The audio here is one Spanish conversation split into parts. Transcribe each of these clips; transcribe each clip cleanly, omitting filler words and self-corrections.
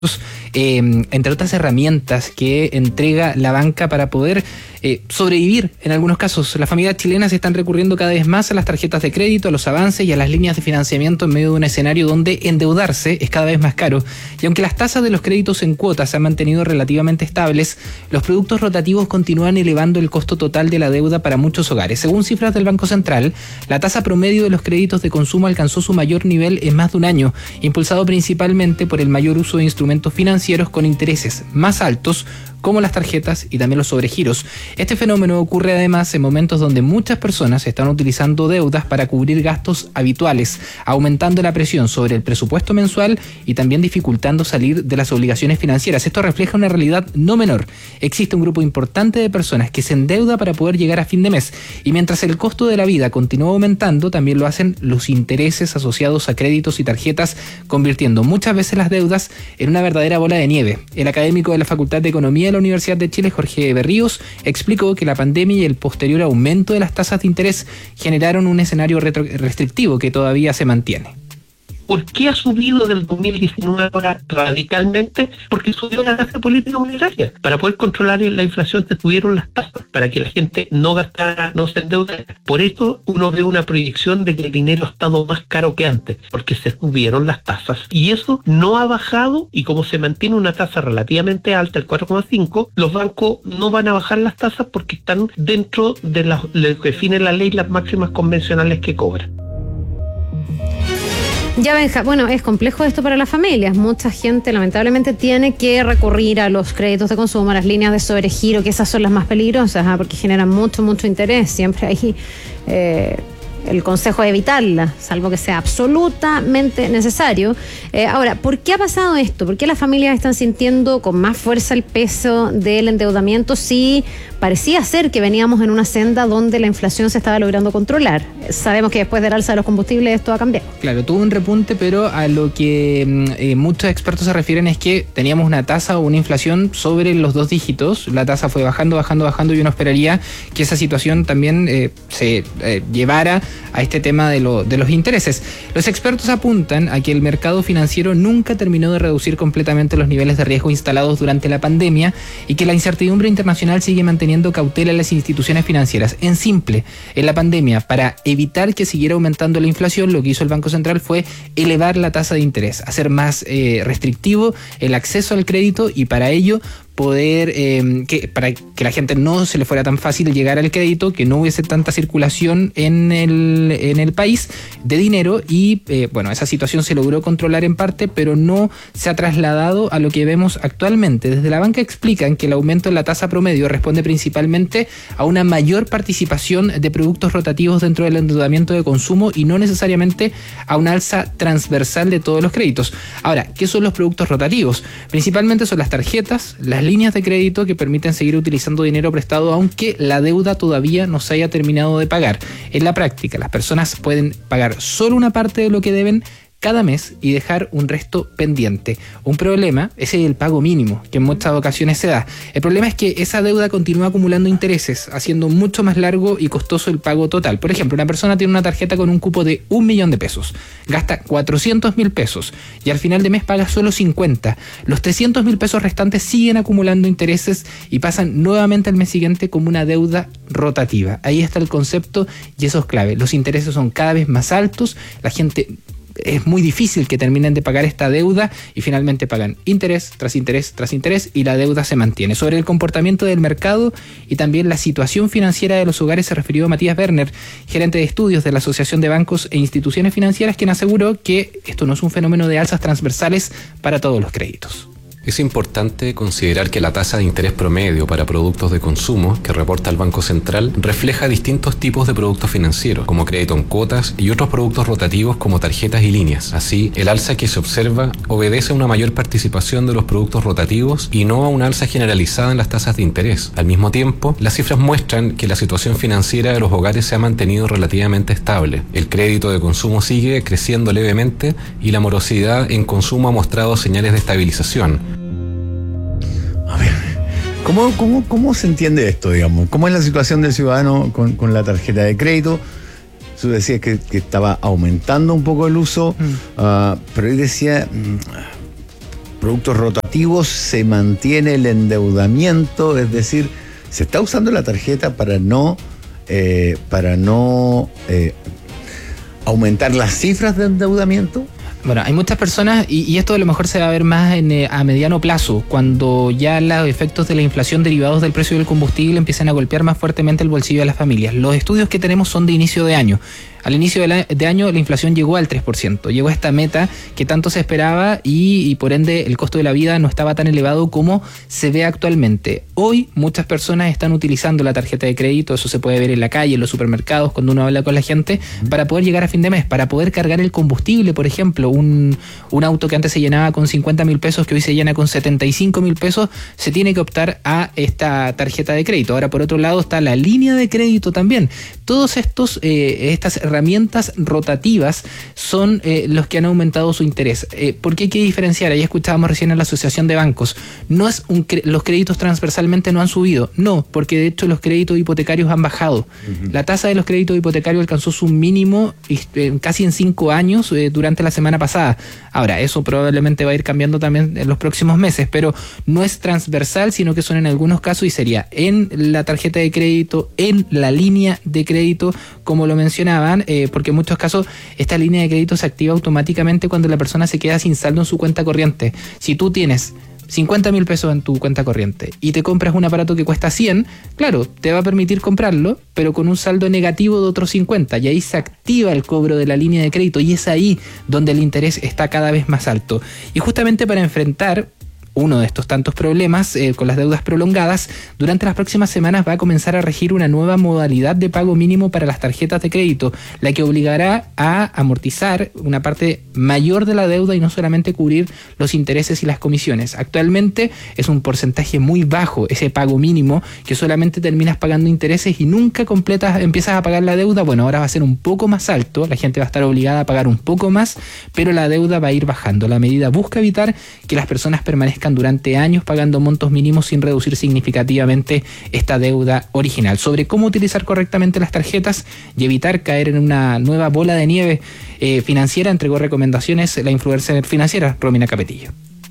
entre otras herramientas que entrega la banca para poder sobrevivir en algunos casos. Las familias chilenas están recurriendo cada vez más a las tarjetas de crédito, a los avances y a las líneas de financiamiento en medio de un escenario donde endeudarse es cada vez más caro. Y aunque las tasas de los créditos en cuotas se han mantenido relativamente estables, los productos rotativos continúan elevando el costo total de la deuda para muchos hogares. Según cifras del Banco Central, la tasa promedio de los créditos de consumo alcanzó su mayor nivel en más de un año, impulsado principalmente por el mayor uso de instrumentos financieros con intereses más altos, como las tarjetas y también los sobregiros. Este fenómeno ocurre además en momentos donde muchas personas están utilizando deudas para cubrir gastos habituales, aumentando la presión sobre el presupuesto mensual y también dificultando salir de las obligaciones financieras. Esto refleja una realidad no menor. Existe un grupo importante de personas que se endeuda para poder llegar a fin de mes, y mientras el costo de la vida continúa aumentando, también lo hacen los intereses asociados a créditos y tarjetas, convirtiendo muchas veces las deudas en una verdadera bola de nieve. El académico de la Facultad de Economía de la Universidad de Chile, Jorge Berríos, explicó que la pandemia y el posterior aumento de las tasas de interés generaron un escenario restrictivo que todavía se mantiene. ¿Por qué ha subido del 2019 ahora radicalmente? Porque subió la tasa de política monetaria. Para poder controlar la inflación se subieron las tasas, para que la gente no gastara, no se endeudara. Por eso uno ve una proyección de que el dinero ha estado más caro que antes, porque se subieron las tasas. Y eso no ha bajado, y como se mantiene una tasa relativamente alta, el 4,5, los bancos no van a bajar las tasas porque están dentro de lo que define la ley, las máximas convencionales que cobran. Ya, Benja, bueno, es complejo esto para las familias. Mucha gente lamentablemente tiene que recurrir a los créditos de consumo, a las líneas de sobregiro, que esas son las más peligrosas, porque generan mucho interés. Siempre hay el consejo de evitarlas, salvo que sea absolutamente necesario. Ahora, ¿por qué ha pasado esto? ¿Por qué las familias están sintiendo con más fuerza el peso del endeudamiento si parecía ser que veníamos en una senda donde la inflación se estaba logrando controlar? Sabemos que después del alza de los combustibles esto ha cambiado. Claro, tuvo un repunte, pero a lo que muchos expertos se refieren es que teníamos una tasa o una inflación sobre los 2 dígitos. La tasa fue bajando y uno esperaría que esa situación también se llevara a este tema de los intereses. Los expertos apuntan a que el mercado financiero nunca terminó de reducir completamente los niveles de riesgo instalados durante la pandemia y que la incertidumbre internacional sigue manteniendo cautela en las instituciones financieras. En simple, en la pandemia, para evitar que siguiera aumentando la inflación, lo que hizo el Banco Central fue elevar la tasa de interés, hacer más restrictivo el acceso al crédito, y para ello poder, para que la gente no se le fuera tan fácil llegar al crédito, que no hubiese tanta circulación en el país de dinero, y bueno, esa situación se logró controlar en parte, pero no se ha trasladado a lo que vemos actualmente. Desde la banca explican que el aumento en la tasa promedio responde principalmente a una mayor participación de productos rotativos dentro del endeudamiento de consumo y no necesariamente a una alza transversal de todos los créditos. Ahora, ¿qué son los productos rotativos? Principalmente son las tarjetas, las líneas de crédito que permiten seguir utilizando dinero prestado aunque la deuda todavía no se haya terminado de pagar. En la práctica, las personas pueden pagar solo una parte de lo que deben cada mes y dejar un resto pendiente. Un problema es el pago mínimo, que en muchas ocasiones se da. El problema es que esa deuda continúa acumulando intereses, haciendo mucho más largo y costoso el pago total. Por ejemplo, una persona tiene una tarjeta con un cupo de 1 millón de pesos, gasta 400.000 pesos y al final de mes paga solo 50. Los 300.000 pesos restantes siguen acumulando intereses y pasan nuevamente al mes siguiente como una deuda rotativa. Ahí está el concepto y eso es clave. Los intereses son cada vez más altos, la gente es muy difícil que terminen de pagar esta deuda y finalmente pagan interés tras interés tras interés y la deuda se mantiene. Sobre el comportamiento del mercado y también la situación financiera de los hogares se refirió Matías Werner, gerente de estudios de la Asociación de Bancos e Instituciones Financieras, quien aseguró que esto no es un fenómeno de alzas transversales para todos los créditos. Es importante considerar que la tasa de interés promedio para productos de consumo que reporta el Banco Central refleja distintos tipos de productos financieros, como crédito en cuotas y otros productos rotativos como tarjetas y líneas. Así, el alza que se observa obedece a una mayor participación de los productos rotativos y no a una alza generalizada en las tasas de interés. Al mismo tiempo, las cifras muestran que la situación financiera de los hogares se ha mantenido relativamente estable. El crédito de consumo sigue creciendo levemente y la morosidad en consumo ha mostrado señales de estabilización. A ver, ¿cómo se entiende esto, digamos? ¿Cómo es la situación del ciudadano con la tarjeta de crédito? Tú decías que estaba aumentando un poco el uso, pero él decía, productos rotativos, se mantiene el endeudamiento, es decir, se está usando la tarjeta para no aumentar las cifras de endeudamiento. Bueno, hay muchas personas, y esto a lo mejor se va a ver más a mediano plazo, cuando ya los efectos de la inflación derivados del precio del combustible empiezan a golpear más fuertemente el bolsillo de las familias. Los estudios que tenemos son de inicio de año. Al inicio de año la inflación llegó al 3%, llegó a esta meta que tanto se esperaba y por ende el costo de la vida no estaba tan elevado como se ve actualmente. Hoy muchas personas están utilizando la tarjeta de crédito, eso se puede ver en la calle, en los supermercados, cuando uno habla con la gente, para poder llegar a fin de mes, para poder cargar el combustible, por ejemplo, un auto que antes se llenaba con 50.000 pesos, que hoy se llena con 75.000 pesos, se tiene que optar a esta tarjeta de crédito. Ahora, por otro lado, está la línea de crédito también. Todos estas herramientas rotativas son los que han aumentado su interés. ¿Por qué hay que diferenciar? Ahí escuchábamos recién en la Asociación de Bancos. No es los créditos transversalmente no han subido, no, porque de hecho los créditos hipotecarios han bajado. La tasa de los créditos hipotecarios alcanzó su mínimo casi en 5 años durante la semana pasada. Ahora, eso probablemente va a ir cambiando también en los próximos meses, pero no es transversal, sino que son en algunos casos, y sería en la tarjeta de crédito, en la línea de crédito, como lo mencionaban, porque en muchos casos esta línea de crédito se activa automáticamente cuando la persona se queda sin saldo en su cuenta corriente. Si tú tienes 50.000 pesos en tu cuenta corriente y te compras un aparato que cuesta 100, claro, te va a permitir comprarlo, pero con un saldo negativo de otros 50, y ahí se activa el cobro de la línea de crédito, y es ahí donde el interés está cada vez más alto. Y justamente para enfrentar uno de estos tantos problemas con las deudas prolongadas, durante las próximas semanas va a comenzar a regir una nueva modalidad de pago mínimo para las tarjetas de crédito, la que obligará a amortizar una parte mayor de la deuda y no solamente cubrir los intereses y las comisiones. Actualmente es un porcentaje muy bajo ese pago mínimo, que solamente terminas pagando intereses y nunca empiezas a pagar la deuda. Bueno, ahora va a ser un poco más alto, la gente va a estar obligada a pagar un poco más, pero la deuda va a ir bajando. La medida busca evitar que las personas permanezcan durante años pagando montos mínimos sin reducir significativamente esta deuda original. Sobre cómo utilizar correctamente las tarjetas y evitar caer en una nueva bola de nieve financiera, entregó recomendaciones la influencer financiera Romina Capetillo.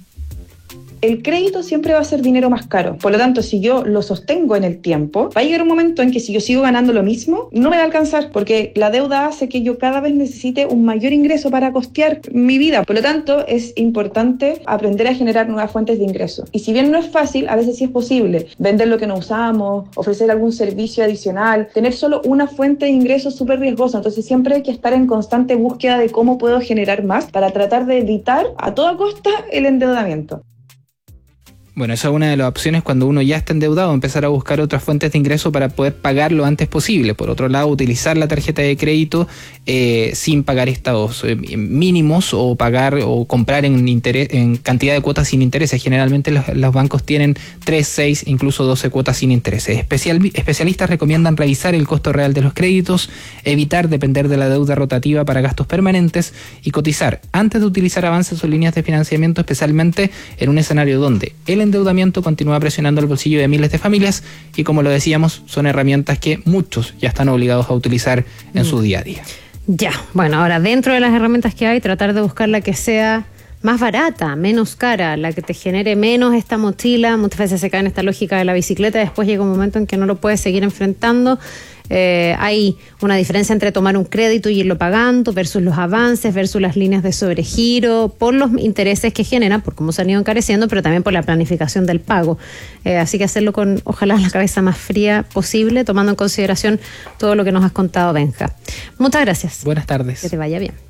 El crédito siempre va a ser dinero más caro. Por lo tanto, si yo lo sostengo en el tiempo, va a llegar un momento en que si yo sigo ganando lo mismo, no me va a alcanzar, porque la deuda hace que yo cada vez necesite un mayor ingreso para costear mi vida. Por lo tanto, es importante aprender a generar nuevas fuentes de ingreso. Y si bien no es fácil, a veces sí es posible vender lo que no usamos, ofrecer algún servicio adicional, tener solo una fuente de ingreso súper riesgosa. Entonces siempre hay que estar en constante búsqueda de cómo puedo generar más para tratar de evitar a toda costa el endeudamiento. Bueno, esa es una de las opciones cuando uno ya está endeudado, empezar a buscar otras fuentes de ingreso para poder pagar lo antes posible. Por otro lado, utilizar la tarjeta de crédito sin pagar estos mínimos, o pagar o comprar en cantidad de cuotas sin intereses. Generalmente los bancos tienen 3, 6, incluso 12 cuotas sin intereses. Especialistas recomiendan revisar el costo real de los créditos, evitar depender de la deuda rotativa para gastos permanentes y cotizar antes de utilizar avances o líneas de financiamiento, especialmente en un escenario donde el endeudamiento continúa presionando el bolsillo de miles de familias, y como lo decíamos, son herramientas que muchos ya están obligados a utilizar en su día a día. Ya, bueno, ahora dentro de las herramientas que hay, tratar de buscar la que sea más barata, menos cara, la que te genere menos esta mochila. Muchas veces se cae en esta lógica de la bicicleta, después llega un momento en que no lo puedes seguir enfrentando. Hay una diferencia entre tomar un crédito y irlo pagando versus los avances, versus las líneas de sobregiro, por los intereses que generan, por cómo se han ido encareciendo, pero también por la planificación del pago. Así que hacerlo con, ojalá, la cabeza más fría posible, tomando en consideración todo lo que nos has contado, Benja. Muchas gracias. Buenas tardes. Que te vaya bien.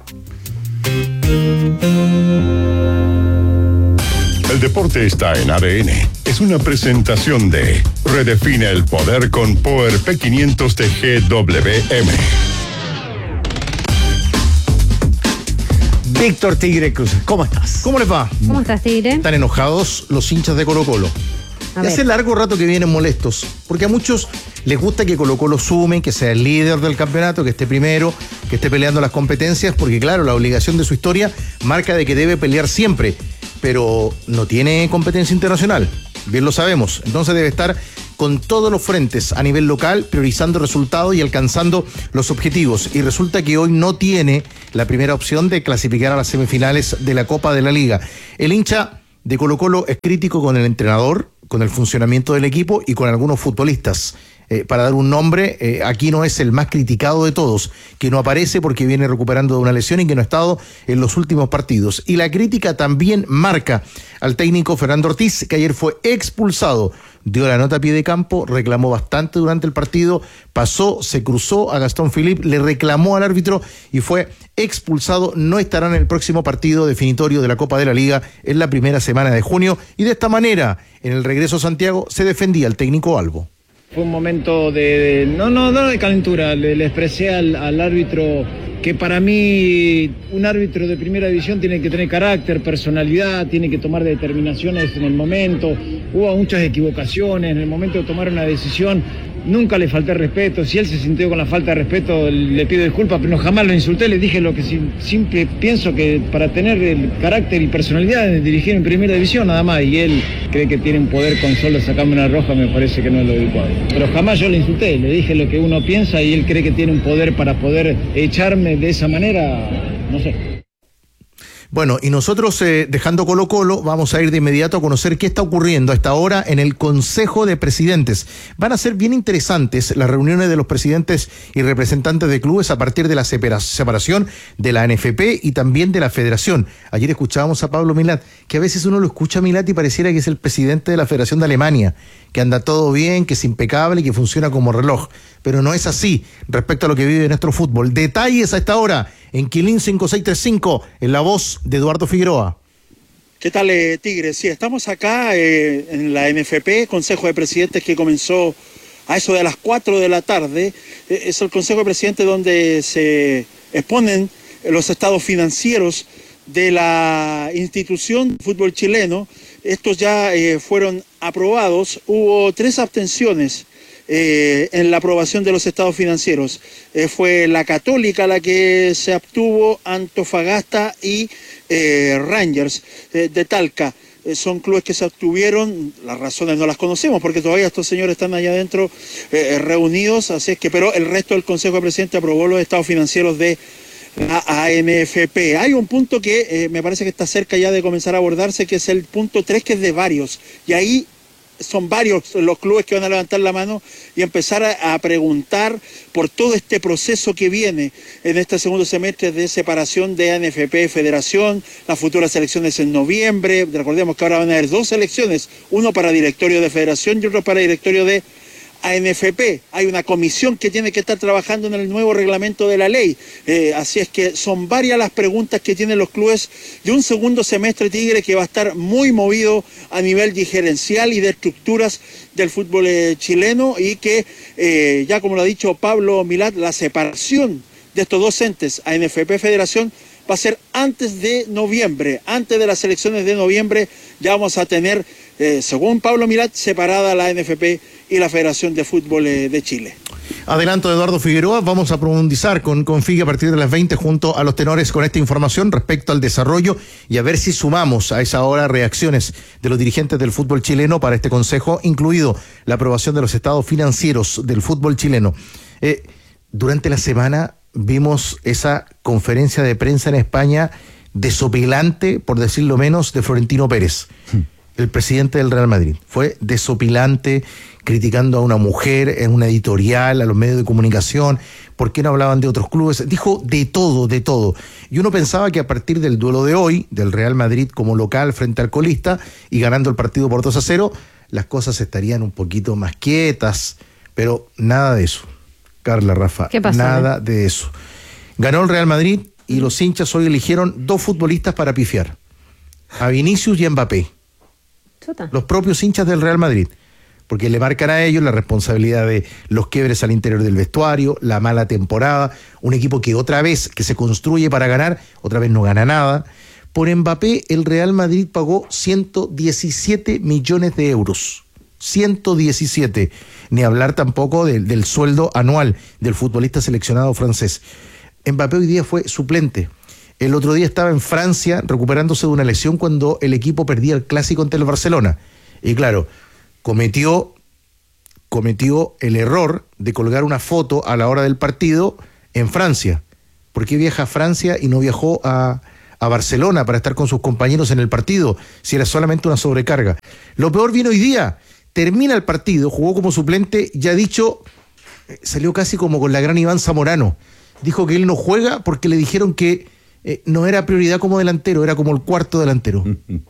El deporte está en ADN. Es una presentación de Redefine el poder con Power P500 de GWM. Víctor Tigre Cruz, ¿cómo estás? ¿Cómo les va? ¿Cómo estás, Tigre? Están enojados los hinchas de Colo-Colo. Hace largo rato que vienen molestos, porque a muchos les gusta que Colo-Colo sume, que sea el líder del campeonato, que esté primero, que esté peleando las competencias, porque claro, la obligación de su historia marca de que debe pelear siempre, pero no tiene competencia internacional, bien lo sabemos. Entonces debe estar con todos los frentes a nivel local, priorizando resultados y alcanzando los objetivos. Y resulta que hoy no tiene la primera opción de clasificar a las semifinales de la Copa de la Liga. El hincha de Colo-Colo es crítico con el entrenador, con el funcionamiento del equipo y con algunos futbolistas. Para dar un nombre, Aquino es el más criticado de todos, que no aparece porque viene recuperando de una lesión y que no ha estado en los últimos partidos. Y la crítica también marca al técnico Fernando Ortiz, que ayer fue expulsado. Dio la nota a pie de campo, reclamó bastante durante el partido, pasó, se cruzó a Gastón Philippe, le reclamó al árbitro y fue expulsado. No estará en el próximo partido definitorio de la Copa de la Liga en la primera semana de junio. Y de esta manera, en el regreso a Santiago, se defendía el técnico Albo. Fue un momento no de calentura, le expresé al árbitro que para mí un árbitro de primera división tiene que tener carácter, personalidad, tiene que tomar determinaciones en el momento. Hubo muchas equivocaciones en el momento de tomar una decisión. Nunca le falté respeto. Si él se sintió con la falta de respeto, le pido disculpas, pero jamás lo insulté. Le dije lo que siempre pienso, que para tener el carácter y personalidad de dirigir en primera división, nada más. Y él cree que tiene un poder con solo sacarme una roja, me parece que no es lo adecuado. Pero jamás yo le insulté. Le dije lo que uno piensa y él cree que tiene un poder para poder echarme de esa manera, no sé. Bueno, y nosotros, dejando Colo-Colo, vamos a ir de inmediato a conocer qué está ocurriendo a esta hora en el Consejo de Presidentes. Van a ser bien interesantes las reuniones de los presidentes y representantes de clubes a partir de la separación de la NFP y también de la Federación. Ayer escuchábamos a Pablo Milat, que a veces uno lo escucha a Milat y pareciera que es el presidente de la Federación de Alemania, que anda todo bien, que es impecable y que funciona como reloj. Pero no es así respecto a lo que vive nuestro fútbol. Detalles a esta hora en Quilín 5635, en la voz de Eduardo Figueroa. ¿Qué tal, Tigre? Sí, estamos acá en la NFP, Consejo de Presidentes, que comenzó a eso de las 4 de la tarde. Es el Consejo de Presidentes donde se exponen los estados financieros de la institución de fútbol chileno. Estos ya fueron aprobados. Hubo 3 abstenciones en la aprobación de los estados financieros. Fue la Católica la que se abstuvo, Antofagasta y Rangers de Talca. Son clubes que se abstuvieron, las razones no las conocemos porque todavía estos señores están allá adentro reunidos, así es que, pero el resto del Consejo de Presidentes aprobó los estados financieros de la ANFP. Hay un punto que me parece que está cerca ya de comenzar a abordarse, que es el punto 3, que es de varios, y ahí son varios los clubes que van a levantar la mano y empezar a preguntar por todo este proceso que viene en este segundo semestre de separación de ANFP Federación, las futuras elecciones en noviembre. Recordemos que ahora van a haber 2 elecciones, uno para directorio de Federación y otro para directorio de ANFP. Hay una comisión que tiene que estar trabajando en el nuevo reglamento de la ley. Así es que son varias las preguntas que tienen los clubes de un segundo semestre, Tigre, que va a estar muy movido a nivel gerencial y de estructuras del fútbol chileno, y que ya como lo ha dicho Pablo Milat, la separación de estos 2 entes, ANFP Federación, va a ser antes de noviembre. Antes de las elecciones de noviembre ya vamos a tener, según Pablo Milat, separada la ANFP y la Federación de Fútbol de Chile. Adelanto de Eduardo Figueroa, vamos a profundizar con Figue a partir de las 20 junto a los tenores con esta información respecto al desarrollo y a ver si sumamos a esa hora reacciones de los dirigentes del fútbol chileno para este consejo, incluido la aprobación de los estados financieros del fútbol chileno. Durante la semana vimos esa conferencia de prensa en España desopilante, por decirlo menos, de Florentino Pérez, el presidente del Real Madrid. Fue desopilante, criticando a una mujer en una editorial, a los medios de comunicación, por qué no hablaban de otros clubes. Dijo de todo, de todo. Y uno pensaba que a partir del duelo de hoy, del Real Madrid como local frente al colista y ganando el partido por 2-0, las cosas estarían un poquito más quietas, pero nada de eso. Carla, Rafa, ¿qué pasó? Nada de eso. Ganó el Real Madrid y los hinchas hoy eligieron 2 futbolistas para pifiar, a Vinicius y a Mbappé. Chuta. Los propios hinchas del Real Madrid, porque le marcan a ellos la responsabilidad de los quiebres al interior del vestuario, la mala temporada, un equipo que otra vez, que se construye para ganar, otra vez no gana nada. Por Mbappé, el Real Madrid pagó 117 millones de euros. 117. Ni hablar tampoco del sueldo anual del futbolista seleccionado francés. Mbappé hoy día fue suplente. El otro día estaba en Francia recuperándose de una lesión cuando el equipo perdía el clásico ante el Barcelona. Y claro, cometió el error de colgar una foto a la hora del partido en Francia. ¿Por qué viaja a Francia y no viajó a a Barcelona para estar con sus compañeros en el partido, si era solamente una sobrecarga. Lo peor vino hoy día. Termina el partido, jugó como suplente, ya dicho, salió casi como con la gran Iván Zamorano. Dijo que él no juega porque le dijeron que no era prioridad como delantero, era como el cuarto delantero.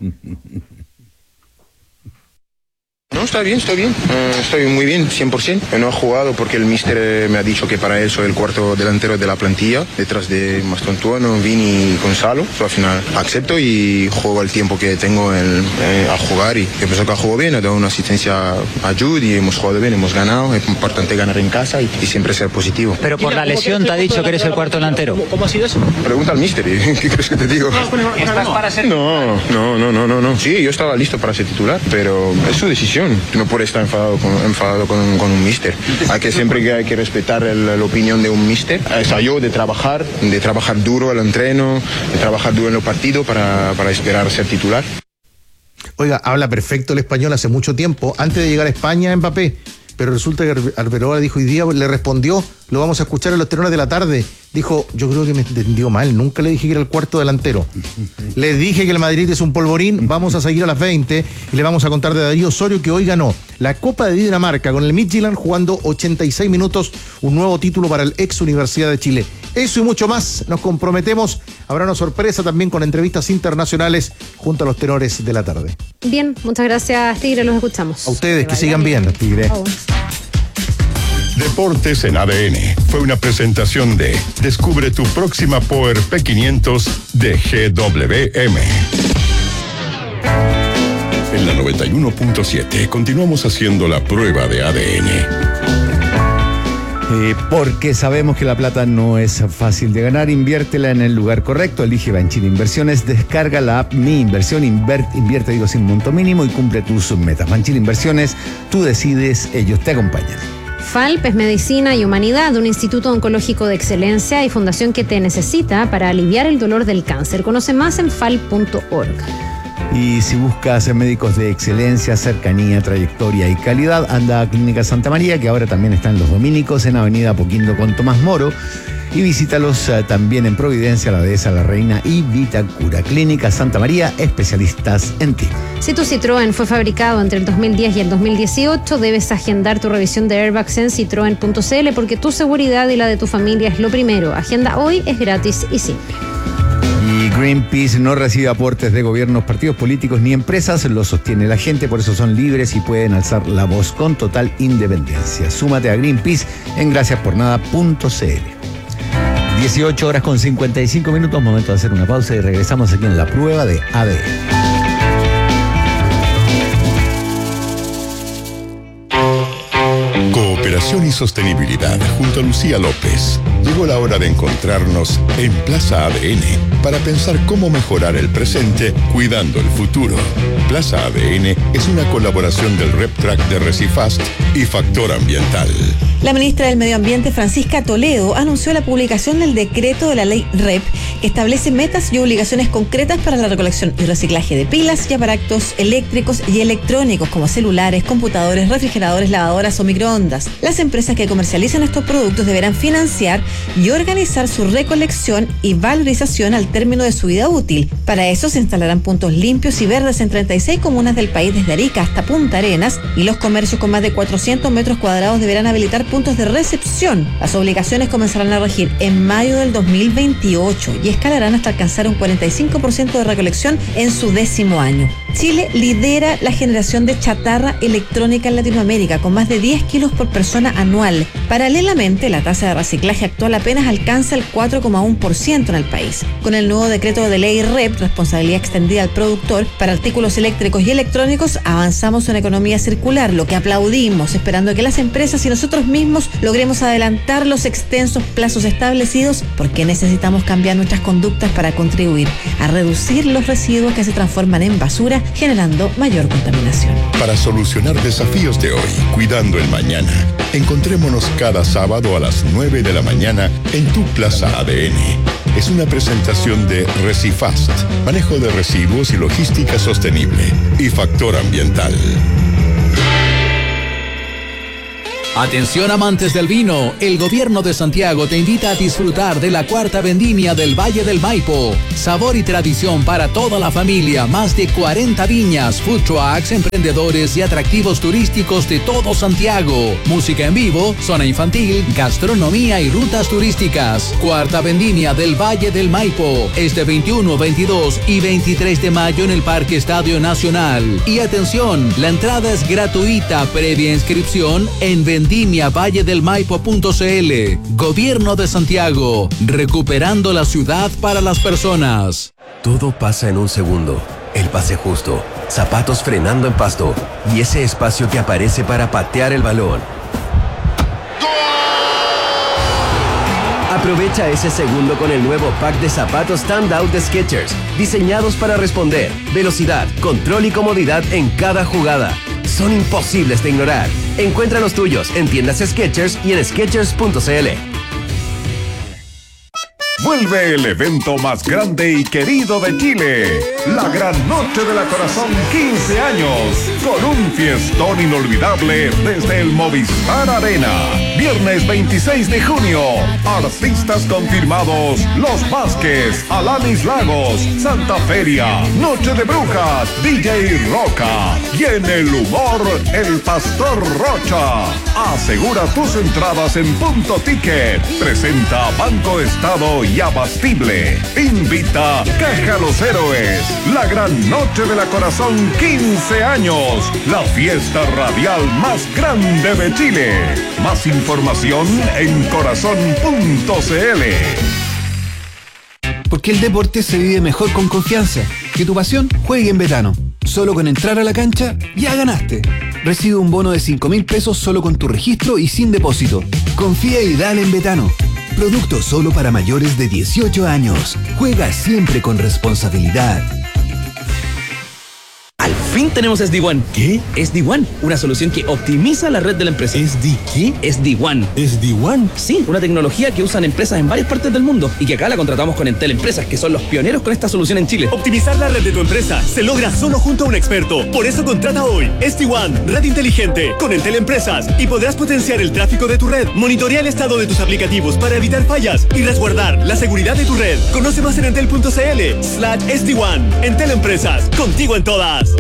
No, está bien, estoy muy bien, 100%. No he jugado porque el míster me ha dicho que para él soy el cuarto delantero de la plantilla, detrás de Mastontuono, Vini y Gonzalo. Al final acepto y juego el tiempo que tengo a jugar y yo pienso que juego bien, he dado una asistencia a Jude y hemos jugado bien, hemos ganado, es importante ganar en casa y siempre ser positivo. Pero por la lesión te ha dicho que eres el cuarto delantero. ¿Cómo ha sido eso? Pregunta al míster, ¿qué crees que te digo? ¿Estás para ser? No. Sí, yo estaba listo para ser titular, pero es su decisión. Tú no puedes estar enfadado con un míster. Hay que respetar la opinión de un míster. Es yo de trabajar duro el entreno, de trabajar duro en los partidos para esperar ser titular. Oiga, habla perfecto el español hace mucho tiempo, antes de llegar a España, Mbappé. Pero resulta que Arbeloa dijo hoy día, le respondió, lo vamos a escuchar en los Tenores de la Tarde. Dijo, yo creo que me entendió mal, nunca le dije que era el cuarto delantero. Le dije que el Madrid es un polvorín, vamos a seguir a las 20 y le vamos a contar de Darío Osorio que hoy ganó la Copa de Dinamarca con el Midtjylland jugando 86 minutos, un nuevo título para el ex Universidad de Chile. Eso y mucho más, nos comprometemos. Habrá una sorpresa también con entrevistas internacionales junto a los Tenores de la Tarde. Bien, muchas gracias, Tigre, los escuchamos. A ustedes, que sigan bien, Tigre. Deportes en ADN fue una presentación de Descubre tu próxima Power P500 de GWM. En la 91.7 continuamos haciendo la prueba de ADN. Porque sabemos que la plata no es fácil de ganar, inviértela en el lugar correcto. Elige Banchile Inversiones, descarga la app Mi Inversión, invierte sin monto mínimo y cumple tus metas. Banchile Inversiones, tú decides, ellos te acompañan. FALP es Medicina y Humanidad, un instituto oncológico de excelencia y fundación que te necesita para aliviar el dolor del cáncer. Conoce más en falp.org. Y si buscas médicos de excelencia, cercanía, trayectoria y calidad, anda a Clínica Santa María, que ahora también están los dominicos en Avenida Apoquindo con Tomás Moro. Y visítalos también en Providencia, La Dehesa, La Reina y Vitacura. Clínica Santa María, especialistas en ti. Si tu Citroën fue fabricado entre el 2010 y el 2018, debes agendar tu revisión de airbags en citroen.cl porque tu seguridad y la de tu familia es lo primero. Agenda hoy, es gratis y simple. Y Greenpeace no recibe aportes de gobiernos, partidos políticos ni empresas, lo sostiene la gente, por eso son libres y pueden alzar la voz con total independencia. Súmate a Greenpeace en graciaspornada.cl. 18 horas con 55 minutos, momento de hacer una pausa y regresamos aquí en la prueba de ADN. Cooperación y sostenibilidad junto a Lucía López. Llegó la hora de encontrarnos en Plaza ADN para pensar cómo mejorar el presente cuidando el futuro. Plaza ADN es una colaboración del RepTrack de Recifast y Factor Ambiental. La ministra del Medio Ambiente, Francisca Toledo, anunció la publicación del decreto de la ley REP, que establece metas y obligaciones concretas para la recolección y reciclaje de pilas y aparatos eléctricos y electrónicos como celulares, computadores, refrigeradores, lavadoras o microondas. Las empresas que comercializan estos productos deberán financiar y organizar su recolección y valorización al término de su vida útil. Para eso se instalarán puntos limpios y verdes en 36 comunas del país, desde Arica hasta Punta Arenas, y los comercios con más de 400 metros cuadrados deberán habilitar puntos de recepción. Las obligaciones comenzarán a regir en mayo del 2028 y escalarán hasta alcanzar un 45% de recolección en su 10º año. Chile lidera la generación de chatarra electrónica en Latinoamérica, con más de 10 kilos por persona anual. Paralelamente, la tasa de reciclaje actual apenas alcanza el 4,1% en el país. Con el nuevo decreto de ley REP, responsabilidad extendida al productor, para artículos eléctricos y electrónicos, avanzamos en economía circular, lo que aplaudimos, esperando que las empresas y nosotros mismos logremos adelantar los extensos plazos establecidos, porque necesitamos cambiar nuestras conductas para contribuir a reducir los residuos que se transforman en basura, generando mayor contaminación. Para solucionar desafíos de hoy, cuidando el mañana, encontrémonos cada sábado a las 9 de la mañana en tu Plaza ADN. Es una presentación de Recifast, manejo de residuos y logística sostenible, y Factor Ambiental. Atención amantes del vino, el gobierno de Santiago te invita a disfrutar de la cuarta vendimia del Valle del Maipo. Sabor y tradición para toda la familia, más de 40 viñas, food trucks, emprendedores y atractivos turísticos de todo Santiago. Música en vivo, zona infantil, gastronomía y rutas turísticas. Cuarta vendimia del Valle del Maipo, este 21, 22 y 23 de mayo en el Parque Estadio Nacional. Y atención, la entrada es gratuita previa inscripción en vendimiavalledelmaipo.cl. Gobierno de Santiago, recuperando la ciudad para las personas. Todo pasa en un segundo. El pase justo, zapatos frenando en pasto y ese espacio que aparece para patear el balón. Aprovecha ese segundo con el nuevo pack de zapatos Standout de Skechers, diseñados para responder, velocidad, control y comodidad en cada jugada. Son imposibles de ignorar. Encuentra los tuyos en tiendas Skechers y en Skechers.cl. Vuelve el evento más grande y querido de Chile, la Gran Noche de la Corazón 15 años, con un fiestón inolvidable desde el Movistar Arena. Viernes 26 de junio, artistas confirmados: Los Vázquez, Alanis Lagos, Santa Feria, Noche de Brujas, DJ Roca y en el humor, el Pastor Rocha. Asegura tus entradas en Punto Ticket. Presenta Banco Estado y Abastible. Invita Caja Los Héroes. La Gran Noche de la Corazón 15 años. La fiesta radial más grande de Chile. Más información en corazón.cl. Porque el deporte se vive mejor con confianza. Que tu pasión juegue en Betano. Solo con entrar a la cancha, ya ganaste. Recibe un bono de 5.000 pesos solo con tu registro y sin depósito. Confía y dale en Betano. Producto solo para mayores de 18 años. Juega siempre con responsabilidad. Al fin tenemos SD-WAN. ¿Qué? SD-WAN, una solución que optimiza la red de la empresa. ¿SD qué? SD-WAN. ¿SD-WAN? Sí, una tecnología que usan empresas en varias partes del mundo y que acá la contratamos con Entel Empresas, que son los pioneros con esta solución en Chile. Optimizar la red de tu empresa se logra solo junto a un experto. Por eso contrata hoy SD-WAN, red inteligente, con Entel Empresas, y podrás potenciar el tráfico de tu red, monitorear el estado de tus aplicativos para evitar fallas y resguardar la seguridad de tu red. Conoce más en entel.cl/SD-WAN. Entel Empresas, contigo en todas.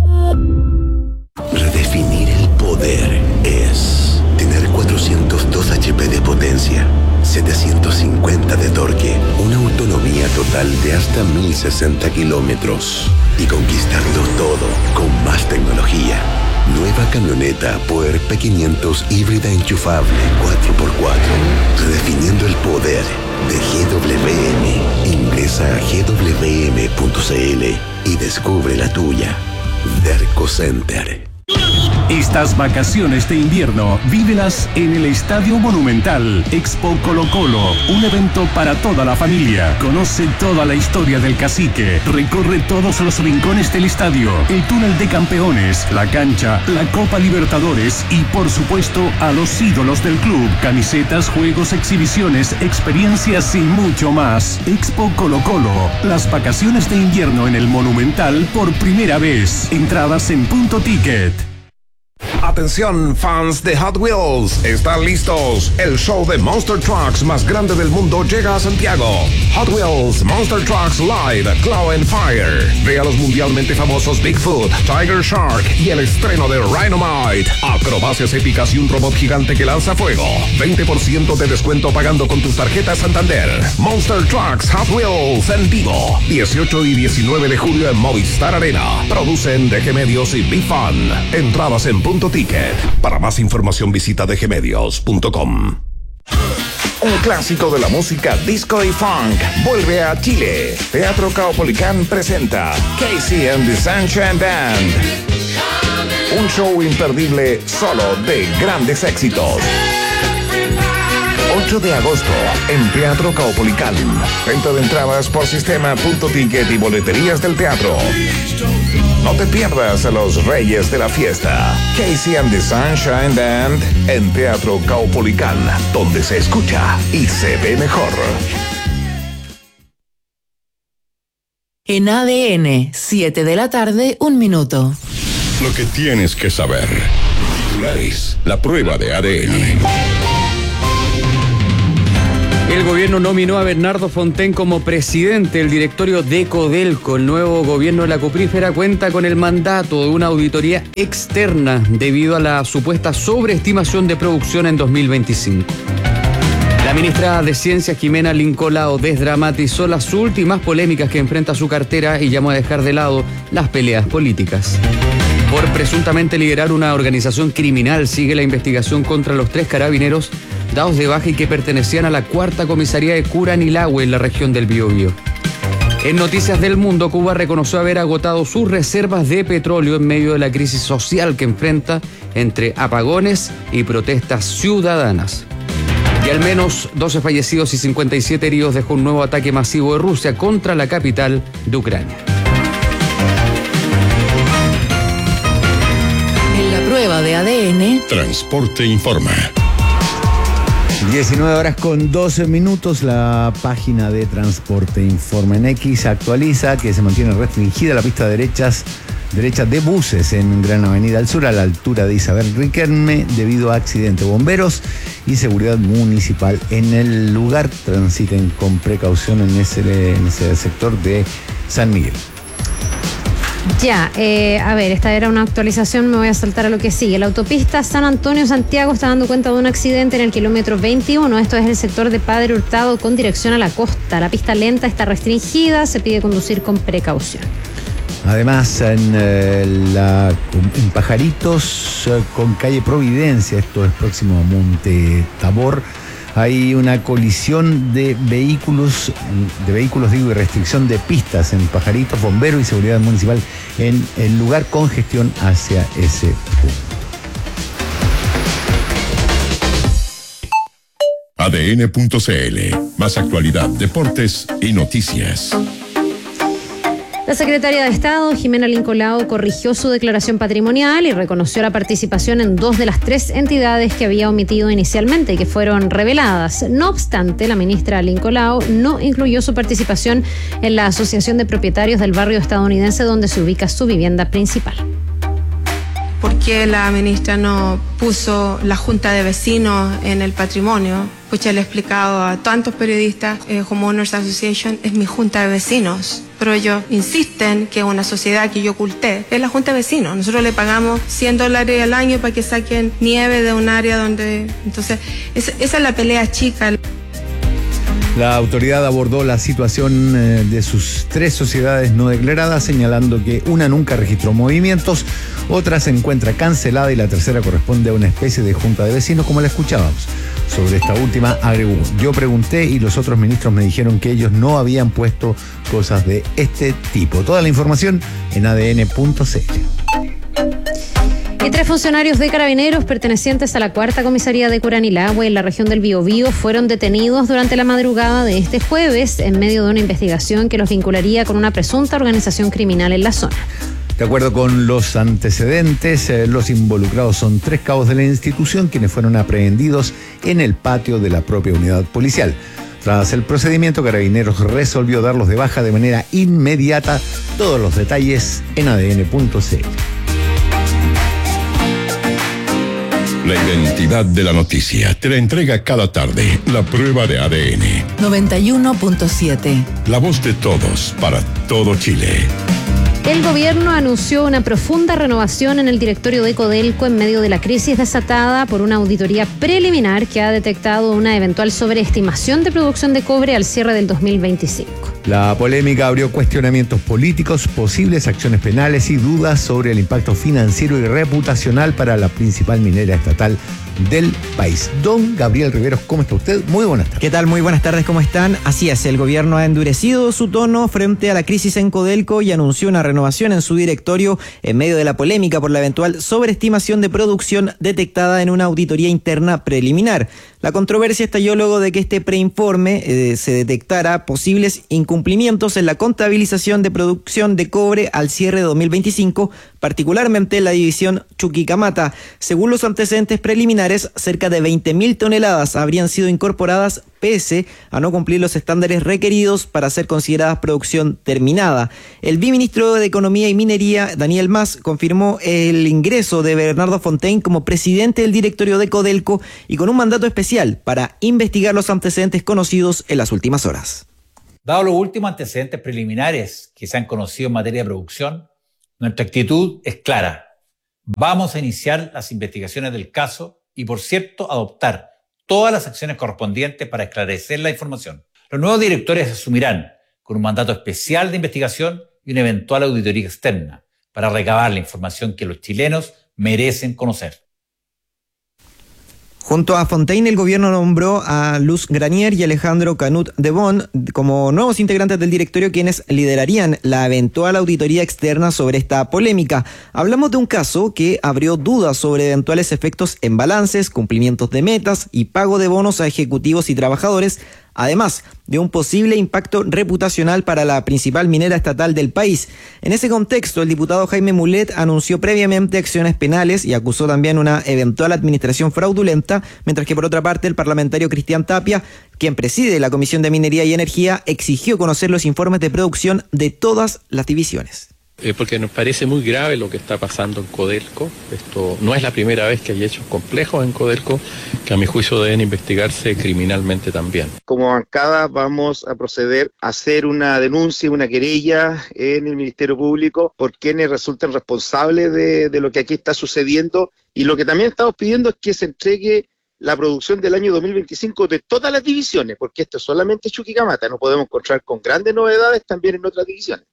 Redefinir el poder es tener 402 HP de potencia, 750 de torque, una autonomía total de hasta 1060 kilómetros y conquistarlo todo con más tecnología. Nueva camioneta Power P500 híbrida enchufable 4x4. Redefiniendo el poder de GWM. Ingresa a gwm.cl y descubre la tuya. Derco Center. Estas vacaciones de invierno, vívelas en el Estadio Monumental. Expo Colo Colo, un evento para toda la familia. Conoce toda la historia del cacique. Recorre todos los rincones del estadio, el túnel de campeones, la cancha, la Copa Libertadores y, por supuesto, a los ídolos del club. Camisetas, juegos, exhibiciones, experiencias y mucho más. Expo Colo Colo, las vacaciones de invierno en el Monumental por primera vez. Entradas en Punto Ticket. Atención, fans de Hot Wheels, ¿están listos? El show de Monster Trucks más grande del mundo llega a Santiago. Hot Wheels Monster Trucks Live Claw and Fire. Ve a los mundialmente famosos Bigfoot, Tiger Shark y el estreno de Rhinomite. Acrobacias épicas y un robot gigante que lanza fuego. 20% de descuento pagando con tus tarjetas Santander. Monster Trucks Hot Wheels en vivo. 18 y 19 de julio en Movistar Arena. Producen DG Medios y BeFun. Entradas en Punto Ticket. Para más información visita dgmedios.com. Un clásico de la música disco y funk vuelve a Chile. Teatro Caupolicán presenta Casey and the Sunshine Band. Un show imperdible solo de grandes éxitos. 8 de agosto en Teatro Caupolicán. Venta de entradas por sistema Punto Ticket y boleterías del teatro. No te pierdas a los reyes de la fiesta. Casey and the Sunshine Band en Teatro Caupolicán, donde se escucha y se ve mejor. En ADN, 7 de la tarde, 1 minuto. Lo que tienes que saber. Titulares, la prueba de ADN. El gobierno nominó a Bernardo Fontaine como presidente del directorio de Codelco. El nuevo gobierno de la cuprífera cuenta con el mandato de una auditoría externa debido a la supuesta sobreestimación de producción en 2025. La ministra de Ciencia, Jimena Lincolao, desdramatizó las últimas polémicas que enfrenta su cartera y llamó a dejar de lado las peleas políticas. Por presuntamente liderar una organización criminal, sigue la investigación contra los 3 carabineros dados de baja y que pertenecían a la 4ª comisaría de Curanilahue en la región del Biobío. En Noticias del Mundo, Cuba reconoció haber agotado sus reservas de petróleo en medio de la crisis social que enfrenta entre apagones y protestas ciudadanas. Y al menos 12 fallecidos y 57 heridos dejó un nuevo ataque masivo de Rusia contra la capital de Ucrania. En la prueba de ADN, Transporte informa. 19 horas con 12 minutos, la página de Transporte Informa en X actualiza que se mantiene restringida la pista derecha de buses en Gran Avenida al Sur a la altura de Isabel Riquelme debido a accidente. Bomberos y seguridad municipal en el lugar transiten con precaución en ese sector de San Miguel. Ya, a ver, esta era una actualización, me voy a saltar a lo que sigue. La autopista San Antonio-Santiago está dando cuenta de un accidente en el kilómetro 21, esto es el sector de Padre Hurtado con dirección a la costa. La pista lenta está restringida, se pide conducir con precaución. Además, en Pajaritos con calle Providencia, esto es próximo a Monte Tabor, hay una colisión de vehículos y restricción de pistas en Pajaritos, bomberos y seguridad municipal en el lugar con gestión hacia ese punto. ADN.cl, más actualidad, deportes y noticias. La secretaria de Estado, Jimena Lincolao, corrigió su declaración patrimonial y reconoció la participación en 2 de las 3 entidades que había omitido inicialmente y que fueron reveladas. No obstante, la ministra Lincolao no incluyó su participación en la Asociación de Propietarios del Barrio Estadounidense donde se ubica su vivienda principal. ¿Por qué la ministra no puso la Junta de Vecinos en el patrimonio? Pues ya le he explicado a tantos periodistas, Homeowners Association es mi Junta de Vecinos. Pero ellos insisten que una sociedad que yo oculté es la Junta de Vecinos. Nosotros le pagamos $100 al año para que saquen nieve de un área donde... Entonces, esa es la pelea chica. La autoridad abordó la situación de sus 3 sociedades no declaradas, señalando que una nunca registró movimientos, otra se encuentra cancelada y la tercera corresponde a una especie de junta de vecinos, como la escuchábamos. Sobre esta última agregó: yo pregunté y los otros ministros me dijeron que ellos no habían puesto cosas de este tipo. Toda la información en adn.cl. Y 3 funcionarios de Carabineros pertenecientes a la 4ª comisaría de Curanilahue en la región del Biobío fueron detenidos durante la madrugada de este jueves en medio de una investigación que los vincularía con una presunta organización criminal en la zona. De acuerdo con los antecedentes, los involucrados son 3 cabos de la institución quienes fueron aprehendidos en el patio de la propia unidad policial. Tras el procedimiento, Carabineros resolvió darlos de baja de manera inmediata. Todos los detalles en adn.cl. La identidad de la noticia te la entrega cada tarde la prueba de ADN. 91.7. La voz de todos para todo Chile. El gobierno anunció una profunda renovación en el directorio de Codelco en medio de la crisis desatada por una auditoría preliminar que ha detectado una eventual sobreestimación de producción de cobre al cierre del 2025. La polémica abrió cuestionamientos políticos, posibles acciones penales y dudas sobre el impacto financiero y reputacional para la principal minera estatal del país. Don Gabriel Riveros, ¿cómo está usted? Muy buenas tardes. ¿Qué tal? Muy buenas tardes, ¿cómo están? Así es, el gobierno ha endurecido su tono frente a la crisis en Codelco y anunció una renovación en su directorio en medio de la polémica por la eventual sobreestimación de producción detectada en una auditoría interna preliminar. La controversia estalló luego de que este preinforme se detectara posibles incumplimientos incumplimientos en la contabilización de producción de cobre al cierre de 2025, particularmente en la división Chuquicamata. Según los antecedentes preliminares, cerca de 20.000 toneladas habrían sido incorporadas pese a no cumplir los estándares requeridos para ser consideradas producción terminada. El viceministro de Economía y Minería, Daniel Mas, confirmó el ingreso de Bernardo Fontaine como presidente del directorio de Codelco y con un mandato especial para investigar los antecedentes conocidos en las últimas horas. Dado los últimos antecedentes preliminares que se han conocido en materia de producción, nuestra actitud es clara. Vamos a iniciar las investigaciones del caso y, por cierto, adoptar todas las acciones correspondientes para esclarecer la información. Los nuevos directores asumirán con un mandato especial de investigación y una eventual auditoría externa para recabar la información que los chilenos merecen conocer. Junto a Fontaine, el gobierno nombró a Luz Granier y Alejandro Canut de Bon como nuevos integrantes del directorio, quienes liderarían la eventual auditoría externa sobre esta polémica. Hablamos de un caso que abrió dudas sobre eventuales efectos en balances, cumplimientos de metas y pago de bonos a ejecutivos y trabajadores, además de un posible impacto reputacional para la principal minera estatal del país. En ese contexto, el diputado Jaime Mulet anunció previamente acciones penales y acusó también una eventual administración fraudulenta, mientras que por otra parte el parlamentario Cristian Tapia, quien preside la Comisión de Minería y Energía, exigió conocer los informes de producción de todas las divisiones. Porque nos parece muy grave lo que está pasando en Codelco. Esto no es la primera vez que hay hechos complejos en Codelco que a mi juicio deben investigarse criminalmente también. Como bancada vamos a proceder a hacer una denuncia, una querella en el Ministerio Público por quienes resulten responsables de lo que aquí está sucediendo, y lo que también estamos pidiendo es que se entregue la producción del año 2025 de todas las divisiones, porque esto es solamente Chuquicamata, no podemos encontrar con grandes novedades también en otras divisiones.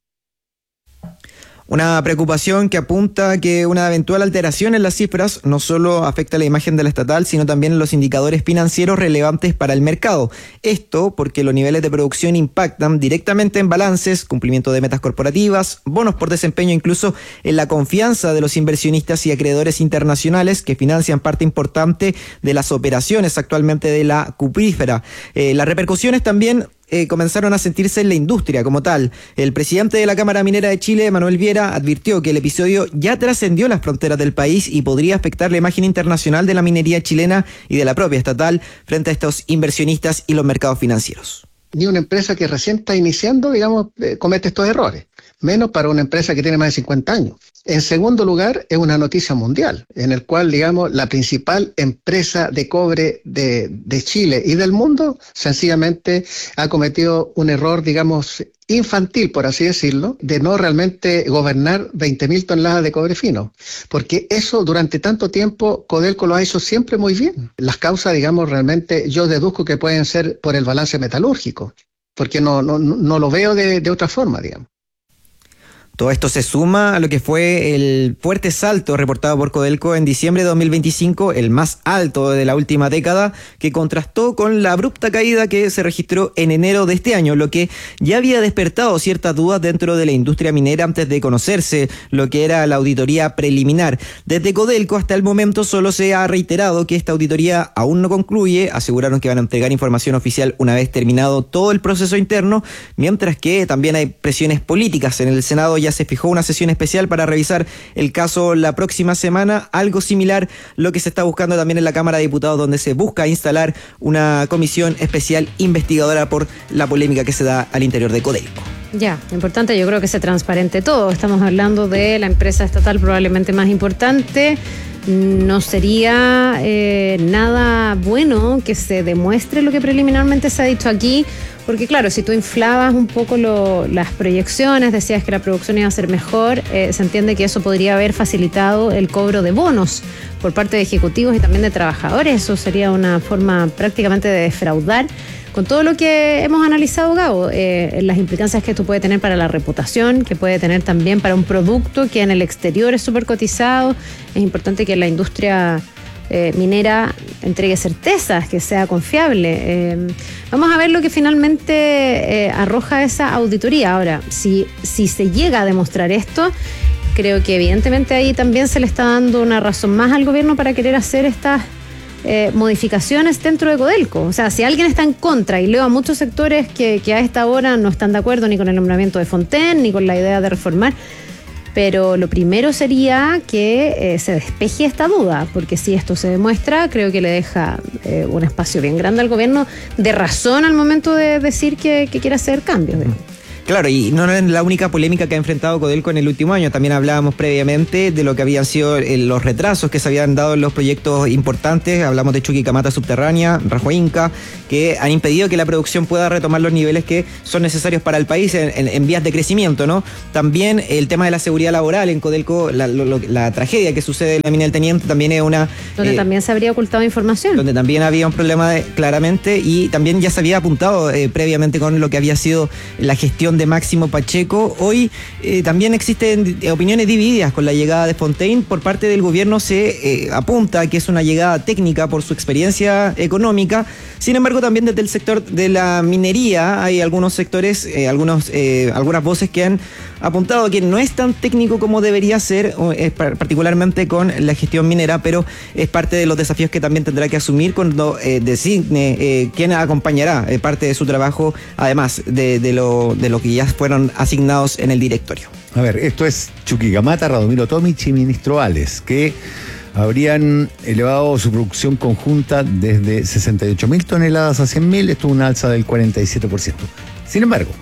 Una preocupación que apunta a que una eventual alteración en las cifras no solo afecta la imagen de la estatal, sino también en los indicadores financieros relevantes para el mercado. Esto porque los niveles de producción impactan directamente en balances, cumplimiento de metas corporativas, bonos por desempeño, incluso en la confianza de los inversionistas y acreedores internacionales que financian parte importante de las operaciones actualmente de la cuprífera. Las repercusiones también comenzaron a sentirse en la industria como tal. El presidente de la Cámara Minera de Chile, Manuel Viera, advirtió que el episodio ya trascendió las fronteras del país y podría afectar la imagen internacional de la minería chilena y de la propia estatal frente a estos inversionistas y los mercados financieros. Ni una empresa que recién está iniciando, comete estos errores, menos para una empresa que tiene más de 50 años. En segundo lugar, es una noticia mundial, en el cual, la principal empresa de cobre de Chile y del mundo, sencillamente ha cometido un error, infantil, por así decirlo, de no realmente gobernar 20.000 toneladas de cobre fino, porque eso durante tanto tiempo Codelco lo ha hecho siempre muy bien. Las causas, realmente yo deduzco que pueden ser por el balance metalúrgico, porque no lo veo de otra forma, Todo esto se suma a lo que fue el fuerte salto reportado por Codelco en diciembre de 2025, el más alto de la última década, que contrastó con la abrupta caída que se registró en enero de este año, lo que ya había despertado ciertas dudas dentro de la industria minera antes de conocerse lo que era la auditoría preliminar. Desde Codelco hasta el momento solo se ha reiterado que esta auditoría aún no concluye, aseguraron que van a entregar información oficial una vez terminado todo el proceso interno, mientras que también hay presiones políticas. En el Senado ya se fijó una sesión especial para revisar el caso la próxima semana, algo similar lo que se está buscando también en la Cámara de Diputados, donde se busca instalar una comisión especial investigadora por la polémica que se da al interior de Codelco. Ya, importante, yo creo que se transparente todo. Estamos hablando de la empresa estatal probablemente más importante. No sería nada bueno que se demuestre lo que preliminarmente se ha dicho aquí, porque claro, si tú inflabas un poco las proyecciones, decías que la producción iba a ser mejor, se entiende que eso podría haber facilitado el cobro de bonos por parte de ejecutivos y también de trabajadores. Eso sería una forma prácticamente de defraudar. Con todo lo que hemos analizado, Gabo, las implicancias que esto puede tener para la reputación, que puede tener también para un producto que en el exterior es súper cotizado, es importante que la industria minera entregue certezas, que sea confiable. Vamos a ver lo que finalmente arroja esa auditoría. Ahora, si se llega a demostrar esto, creo que evidentemente ahí también se le está dando una razón más al gobierno para querer hacer estas modificaciones dentro de Codelco. O sea, si alguien está en contra, y leo a muchos sectores que a esta hora no están de acuerdo ni con el nombramiento de Fontaine, ni con la idea de reformar, pero lo primero sería que se despeje esta duda, porque si esto se demuestra, creo que le deja un espacio bien grande al gobierno de razón al momento de decir que quiere hacer cambios. Claro, y no es la única polémica que ha enfrentado Codelco en el último año. También hablábamos previamente de lo que habían sido los retrasos que se habían dado en los proyectos importantes. Hablamos de Chuquicamata Subterránea, Rajo Inca, que han impedido que la producción pueda retomar los niveles que son necesarios para el país en vías de crecimiento, ¿no? También el tema de la seguridad laboral en Codelco, la tragedia que sucede en la mina del Teniente también es una... Donde también se habría ocultado información. Donde también había un problema claramente, y también ya se había apuntado previamente con lo que había sido la gestión de Máximo Pacheco. Hoy también existen opiniones divididas con la llegada de Fontaine. Por parte del gobierno se apunta que es una llegada técnica por su experiencia económica. Sin embargo, también desde el sector de la minería hay algunos sectores, algunas voces que han apuntado que no es tan técnico como debería ser, particularmente con la gestión minera, pero es parte de los desafíos que también tendrá que asumir cuando designe quién acompañará parte de su trabajo, además de lo que ya fueron asignados en el directorio. A ver, esto es Chuquicamata, Radomiro Tomic y Ministro Ales, que habrían elevado su producción conjunta desde 68.000 toneladas a 100.000, esto es una alza del 47%. Sin embargo,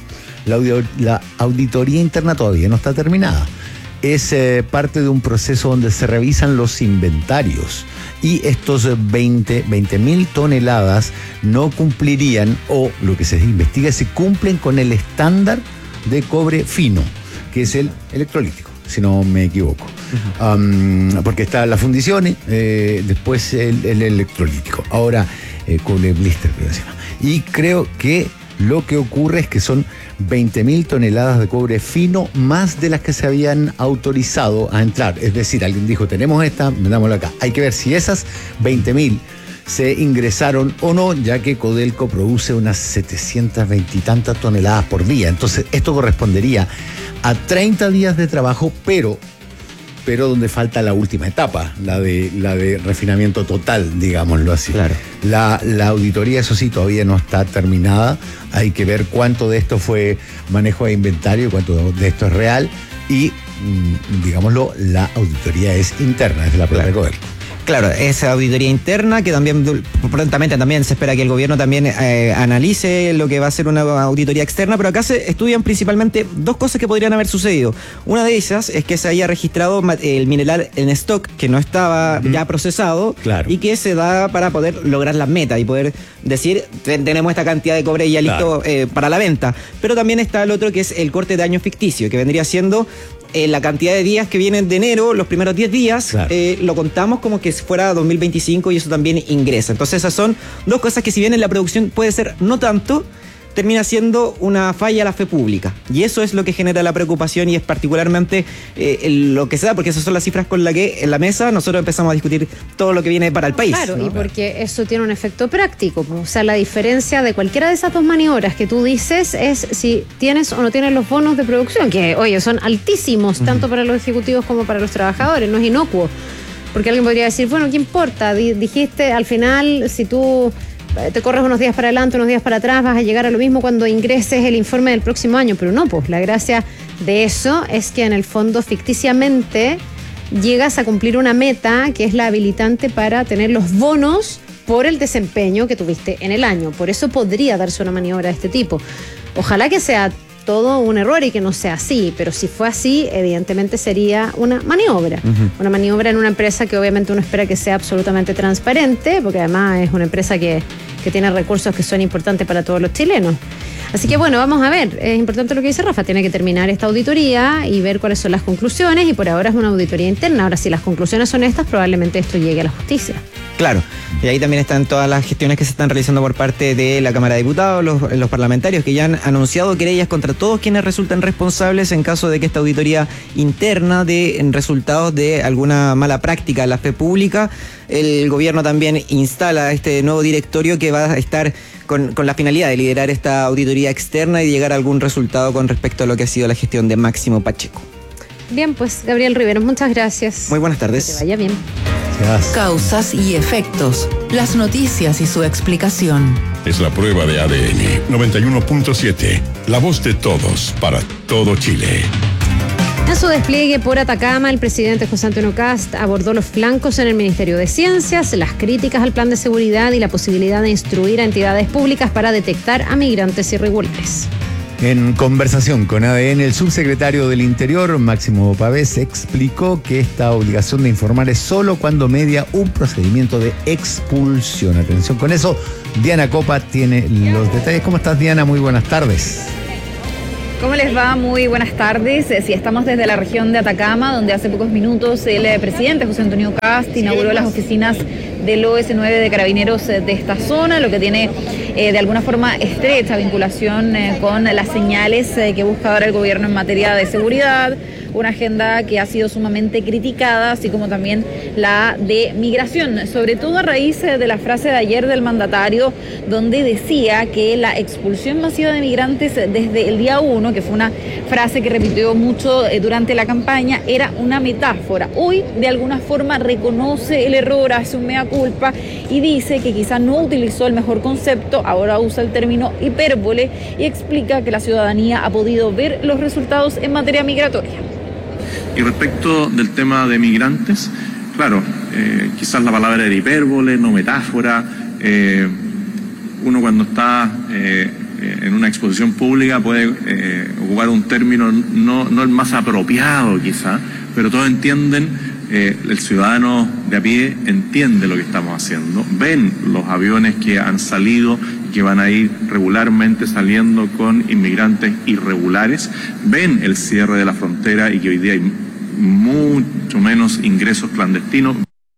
la auditoría interna todavía no está terminada. Es parte de un proceso donde se revisan los inventarios, y estos 20.000 toneladas no cumplirían, o lo que se investiga, se cumplen con el estándar de cobre fino, que es el electrolítico, si no me equivoco. Porque está la fundición, después el electrolítico. Ahora, cobre blister, creo que se llama. Y creo que lo que ocurre es que son 20.000 toneladas de cobre fino más de las que se habían autorizado a entrar. Es decir, alguien dijo, tenemos esta, vendámosla acá. Hay que ver si esas 20.000 se ingresaron o no, ya que Codelco produce unas 720 y tantas toneladas por día. Entonces, esto correspondería a 30 días de trabajo, pero donde falta la última etapa, la de refinamiento total, digámoslo así. Claro. La auditoría, eso sí, todavía no está terminada. Hay que ver cuánto de esto fue manejo de inventario, cuánto de esto es real. Y, digámoslo, la auditoría es interna, es de la propia Codelco. Claro, esa auditoría interna que también prontamente también se espera que el gobierno también analice lo que va a ser una auditoría externa, pero acá se estudian principalmente dos cosas que podrían haber sucedido. Una de ellas es que se haya registrado el mineral en stock que no estaba ya procesado, claro, y que se da para poder lograr las metas y poder decir, tenemos esta cantidad de cobre ya listo, claro, para la venta. Pero también está el otro, que es el corte de año ficticio, que vendría siendo la cantidad de días que vienen de enero, los primeros 10 días, claro, lo contamos como que fuera 2025 y eso también ingresa. Entonces esas son dos cosas que, si bien en la producción puede ser no tanto, termina siendo una falla a la fe pública. Y eso es lo que genera la preocupación, y es particularmente lo que se da, porque esas son las cifras con las que en la mesa nosotros empezamos a discutir todo lo que viene para el país. Claro, ¿no? Y porque eso tiene un efecto práctico. O sea, la diferencia de cualquiera de esas dos maniobras que tú dices es si tienes o no tienes los bonos de producción, que, oye, son altísimos, tanto para los ejecutivos como para los trabajadores, no es inocuo. Porque alguien podría decir, bueno, ¿qué importa? Dijiste, al final, si tú te corres unos días para adelante, unos días para atrás, vas a llegar a lo mismo cuando ingreses el informe del próximo año. Pero no, pues la gracia de eso es que en el fondo ficticiamente llegas a cumplir una meta que es la habilitante para tener los bonos por el desempeño que tuviste en el año. Por eso podría darse una maniobra de este tipo. Ojalá que sea todo un error y que no sea así, pero si fue así, evidentemente sería una maniobra. Una maniobra en una empresa que obviamente uno espera que sea absolutamente transparente, porque además es una empresa que tiene recursos que son importantes para todos los chilenos. Así que bueno, vamos a ver, es importante lo que dice Rafa, tiene que terminar esta auditoría y ver cuáles son las conclusiones, y por ahora es una auditoría interna. Ahora, si las conclusiones son estas, probablemente esto llegue a la justicia. Claro, y ahí también están todas las gestiones que se están realizando por parte de la Cámara de Diputados, los parlamentarios que ya han anunciado querellas contra todos quienes resulten responsables en caso de que esta auditoría interna dé resultados de alguna mala práctica en la fe pública. El gobierno también instala este nuevo directorio que va a estar con la finalidad de liderar esta auditoría externa y llegar a algún resultado con respecto a lo que ha sido la gestión de Máximo Pacheco. Bien, pues Gabriel Riveros, muchas gracias. Muy buenas tardes. Que te vaya bien. Gracias. Causas y efectos. Las noticias y su explicación. Es la prueba de ADN 91.7. La voz de todos para todo Chile. En su despliegue por Atacama, el presidente José Antonio Kast abordó los flancos en el Ministerio de Ciencias, las críticas al plan de seguridad y la posibilidad de instruir a entidades públicas para detectar a migrantes irregulares. En conversación con ADN, el subsecretario del Interior, Máximo Pavés, explicó que esta obligación de informar es solo cuando media un procedimiento de expulsión. Atención con eso, Diana Copa tiene los detalles. ¿Cómo estás, Diana? Muy buenas tardes. ¿Cómo les va? Muy buenas tardes. Sí, estamos desde la región de Atacama, donde hace pocos minutos el presidente José Antonio Kast inauguró las oficinas del OS9 de Carabineros de esta zona, lo que tiene de alguna forma estrecha vinculación con las señales que busca dar el gobierno en materia de seguridad, una agenda que ha sido sumamente criticada, así como también la de migración, sobre todo a raíz de la frase de ayer del mandatario, donde decía que la expulsión masiva de migrantes desde el día 1, que fue una frase que repitió mucho durante la campaña, era una metáfora. Hoy, de alguna forma, reconoce el error, hace un mea culpa y dice que quizás no utilizó el mejor concepto, ahora usa el término hipérbole y explica que la ciudadanía ha podido ver los resultados en materia migratoria. Y respecto del tema de migrantes, claro, quizás la palabra era hipérbole, no metáfora. Uno cuando está en una exposición pública puede ocupar un término no el más apropiado quizás, pero todos entienden, el ciudadano de a pie entiende lo que estamos haciendo, ven los aviones que han salido y que van a ir regularmente saliendo con inmigrantes irregulares, ven el cierre de la frontera y que hoy día hay mucho menos ingresos clandestinos.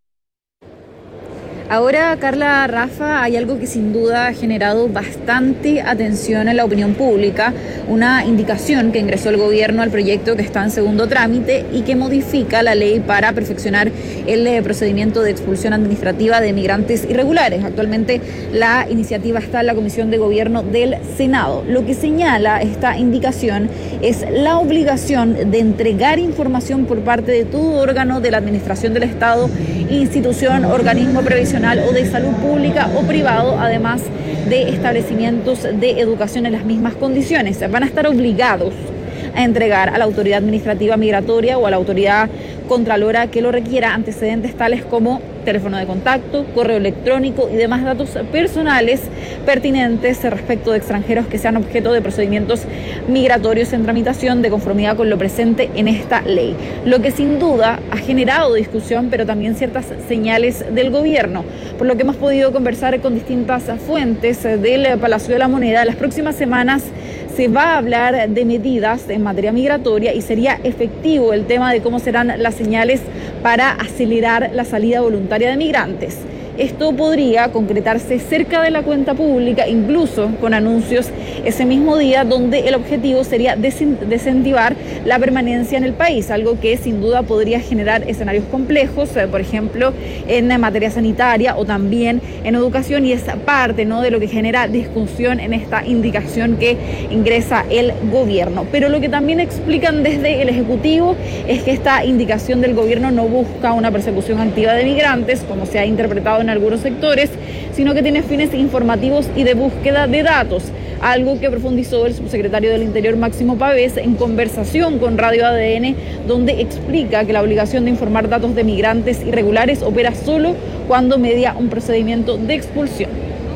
Ahora, Carla, Rafa, hay algo que sin duda ha generado bastante atención en la opinión pública, una indicación que ingresó el gobierno al proyecto que está en segundo trámite y que modifica la ley para perfeccionar el procedimiento de expulsión administrativa de migrantes irregulares. Actualmente la iniciativa está en la Comisión de Gobierno del Senado. Lo que señala esta indicación es la obligación de entregar información por parte de todo órgano de la administración del Estado, institución, organismo previsional o de salud pública o privado, además de establecimientos de educación en las mismas condiciones. Van a estar obligados a entregar a la autoridad administrativa migratoria o a la autoridad contralora que lo requiera antecedentes tales como teléfono de contacto, correo electrónico y demás datos personales pertinentes respecto de extranjeros que sean objeto de procedimientos migratorios en tramitación de conformidad con lo presente en esta ley. Lo que sin duda ha generado discusión, pero también ciertas señales del gobierno. Por lo que hemos podido conversar con distintas fuentes del Palacio de la Moneda, en las próximas semanas se va a hablar de medidas en materia migratoria y sería efectivo el tema de cómo serán las señales para acelerar la salida voluntaria de migrantes. Esto podría concretarse cerca de la cuenta pública, incluso con anuncios ese mismo día, donde el objetivo sería desincentivar la permanencia en el país, algo que sin duda podría generar escenarios complejos, por ejemplo, en materia sanitaria o también en educación, y es parte, ¿no?, de lo que genera discusión en esta indicación que ingresa el gobierno. Pero lo que también explican desde el Ejecutivo es que esta indicación del gobierno no busca una persecución activa de migrantes, como se ha interpretado en algunos sectores, sino que tiene fines informativos y de búsqueda de datos, algo que profundizó el subsecretario del Interior Máximo Pavés en conversación con Radio ADN, donde explica que la obligación de informar datos de migrantes irregulares opera solo cuando media un procedimiento de expulsión.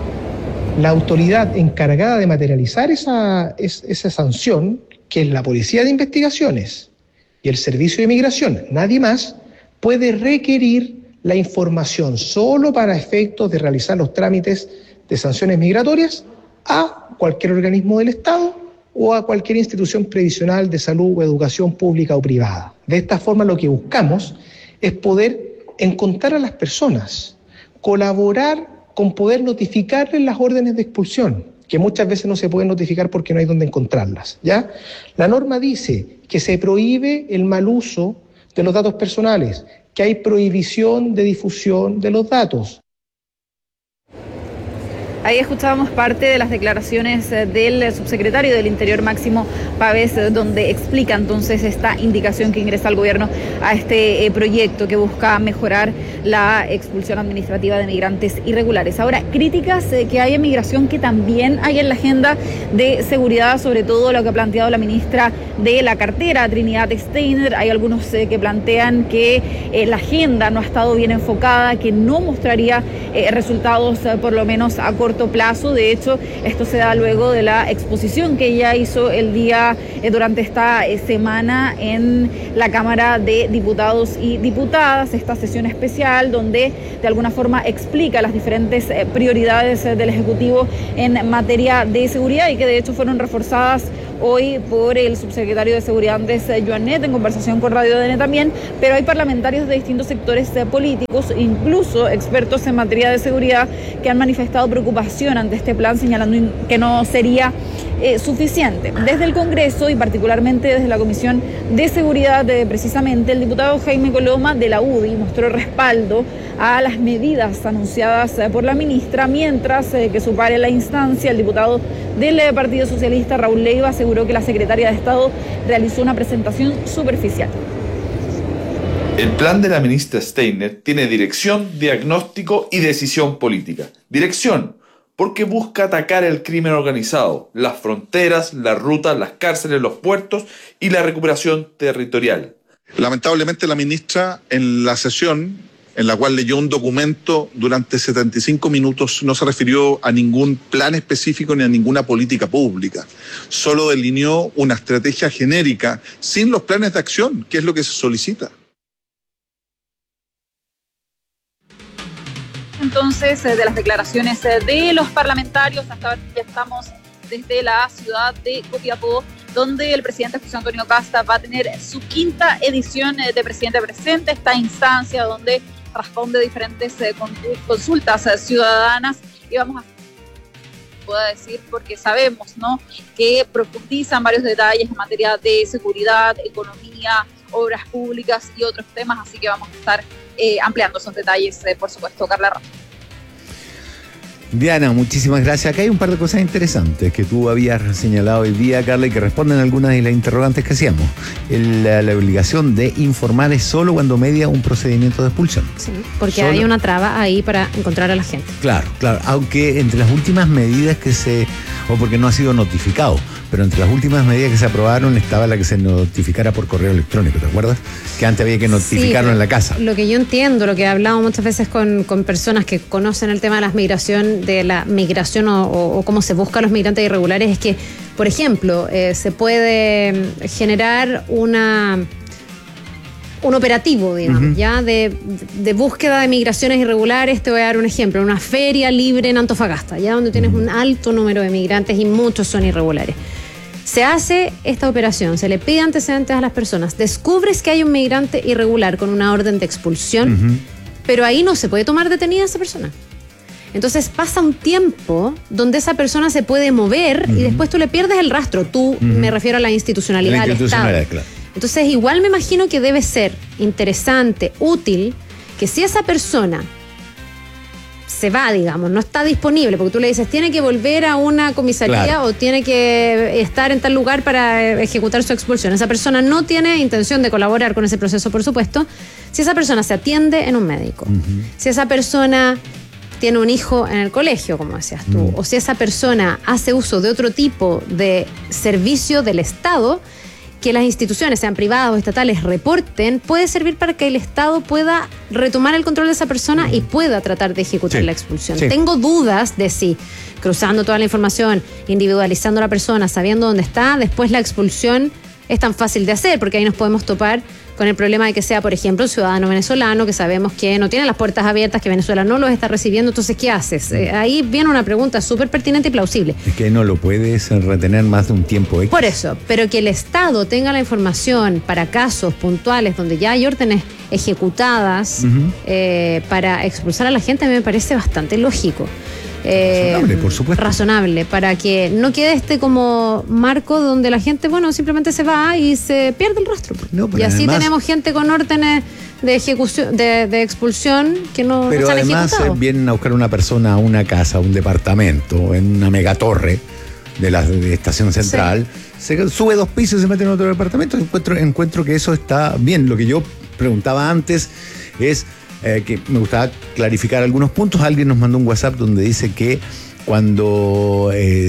La autoridad encargada de materializar esa sanción, que es la Policía de Investigaciones y el Servicio de Migración, nadie más, puede requerir la información solo para efectos de realizar los trámites de sanciones migratorias a cualquier organismo del Estado o a cualquier institución previsional de salud o educación pública o privada. De esta forma, lo que buscamos es poder encontrar a las personas, colaborar con poder notificarles las órdenes de expulsión, que muchas veces no se pueden notificar porque no hay dónde encontrarlas, ¿ya? La norma dice que se prohíbe el mal uso de los datos personales, que hay prohibición de difusión de los datos. Ahí escuchábamos parte de las declaraciones del subsecretario del Interior, Máximo Pavés, donde explica entonces esta indicación que ingresa al gobierno a este proyecto que busca mejorar la expulsión administrativa de migrantes irregulares. Ahora, críticas que hay en migración, que también hay en la agenda de seguridad, sobre todo lo que ha planteado la ministra de la cartera, Trinidad Steiner. Hay algunos que plantean que la agenda no ha estado bien enfocada, que no mostraría resultados por lo menos a corto plazo. De hecho, esto se da luego de la exposición que ella hizo el día durante esta semana en la Cámara de Diputados y Diputadas, esta sesión especial donde de alguna forma explica las diferentes prioridades del Ejecutivo en materia de seguridad, y que de hecho fueron reforzadas hoy por el subsecretario de Seguridad, Andrés Joanet, en conversación con Radio ADN también. Pero hay parlamentarios de distintos sectores políticos, incluso expertos en materia de seguridad, que han manifestado preocupación ante este plan, señalando que no sería suficiente. Desde el Congreso y particularmente desde la Comisión de Seguridad, precisamente, el diputado Jaime Coloma de la UDI mostró respaldo a las medidas anunciadas por la ministra, mientras que su par en la instancia, el diputado del Partido Socialista, Raúl Leiva, aseguró que la secretaria de Estado realizó una presentación superficial. El plan de la ministra Steiner tiene dirección, diagnóstico y decisión política. Dirección, porque busca atacar el crimen organizado, las fronteras, las rutas, las cárceles, los puertos y la recuperación territorial. Lamentablemente la ministra, en la sesión en la cual leyó un documento durante 75 minutos, no se refirió a ningún plan específico ni a ninguna política pública. Solo delineó una estrategia genérica sin los planes de acción, que es lo que se solicita. Entonces, de las declaraciones de los parlamentarios, hasta ahora ya estamos desde la ciudad de Copiapó, donde el presidente José Antonio Kast va a tener su 5ª edición de Presidente Presente, esta instancia donde responde diferentes consultas ciudadanas, y vamos a pueda decir, porque sabemos, ¿no?, que profundizan varios detalles en materia de seguridad, economía, obras públicas y otros temas, así que vamos a estar ampliando esos detalles, por supuesto. Carla Ramos. Diana, muchísimas gracias. Acá hay un par de cosas interesantes que tú habías señalado hoy día, Carla, y que responden a algunas de las interrogantes que hacíamos. La obligación de informar es solo cuando media un procedimiento de expulsión. Sí, porque hay una traba ahí para encontrar a la gente. Claro, claro. Aunque entre las últimas medidas o porque no ha sido notificado, pero entre las últimas medidas que se aprobaron estaba la que se notificara por correo electrónico, ¿te acuerdas? Que antes había que notificarlo en la casa. Lo que yo entiendo, lo que he hablado muchas veces con personas que conocen el tema de la migración o cómo se buscan los migrantes irregulares, es que, por ejemplo, se puede generar un operativo, digamos, ya de búsqueda de migraciones irregulares. Te voy a dar un ejemplo: una feria libre en Antofagasta, ya donde tienes un alto número de migrantes y muchos son irregulares. Se hace esta operación, se le pide antecedentes a las personas, descubres que hay un migrante irregular con una orden de expulsión, pero ahí no se puede tomar detenida a esa persona. Entonces pasa un tiempo donde esa persona se puede mover y después tú le pierdes el rastro. Me refiero a la institucionalidad del Estado. Claro. Entonces igual me imagino que debe ser interesante, útil, que si esa persona se va, digamos, no está disponible, porque tú le dices tiene que volver a una comisaría o tiene que estar en tal lugar para ejecutar su expulsión. Esa persona no tiene intención de colaborar con ese proceso, por supuesto. Si esa persona se atiende en un médico, si esa persona tiene un hijo en el colegio, como decías tú, o si esa persona hace uso de otro tipo de servicio del Estado, que las instituciones, sean privadas o estatales, reporten, puede servir para que el Estado pueda retomar el control de esa persona y pueda tratar de ejecutar la expulsión. Tengo dudas de si, cruzando toda la información, individualizando a la persona, sabiendo dónde está, después la expulsión es tan fácil de hacer, porque ahí nos podemos topar con el problema de que sea, por ejemplo, un ciudadano venezolano que sabemos que no tiene las puertas abiertas, que Venezuela no los está recibiendo. Entonces, ¿qué haces? Ahí viene una pregunta súper pertinente y plausible. Es que no lo puedes retener más de un tiempo X. Por eso, pero que el Estado tenga la información para casos puntuales donde ya hay órdenes ejecutadas para expulsar a la gente, a mí me parece bastante lógico. razonable, por supuesto. Razonable, para que no quede este como marco donde la gente, bueno, simplemente se va y se pierde el rastro. No, y así además, tenemos gente con órdenes de ejecución, de expulsión que no pero están además ejecutados. Vienen a buscar una persona a una casa, a un departamento, en una megatorre de la estación central, se sube 2 pisos y se mete en otro departamento. Encuentro que eso está bien. Lo que yo preguntaba antes es que me gustaba clarificar algunos puntos. Alguien nos mandó un WhatsApp donde dice que cuando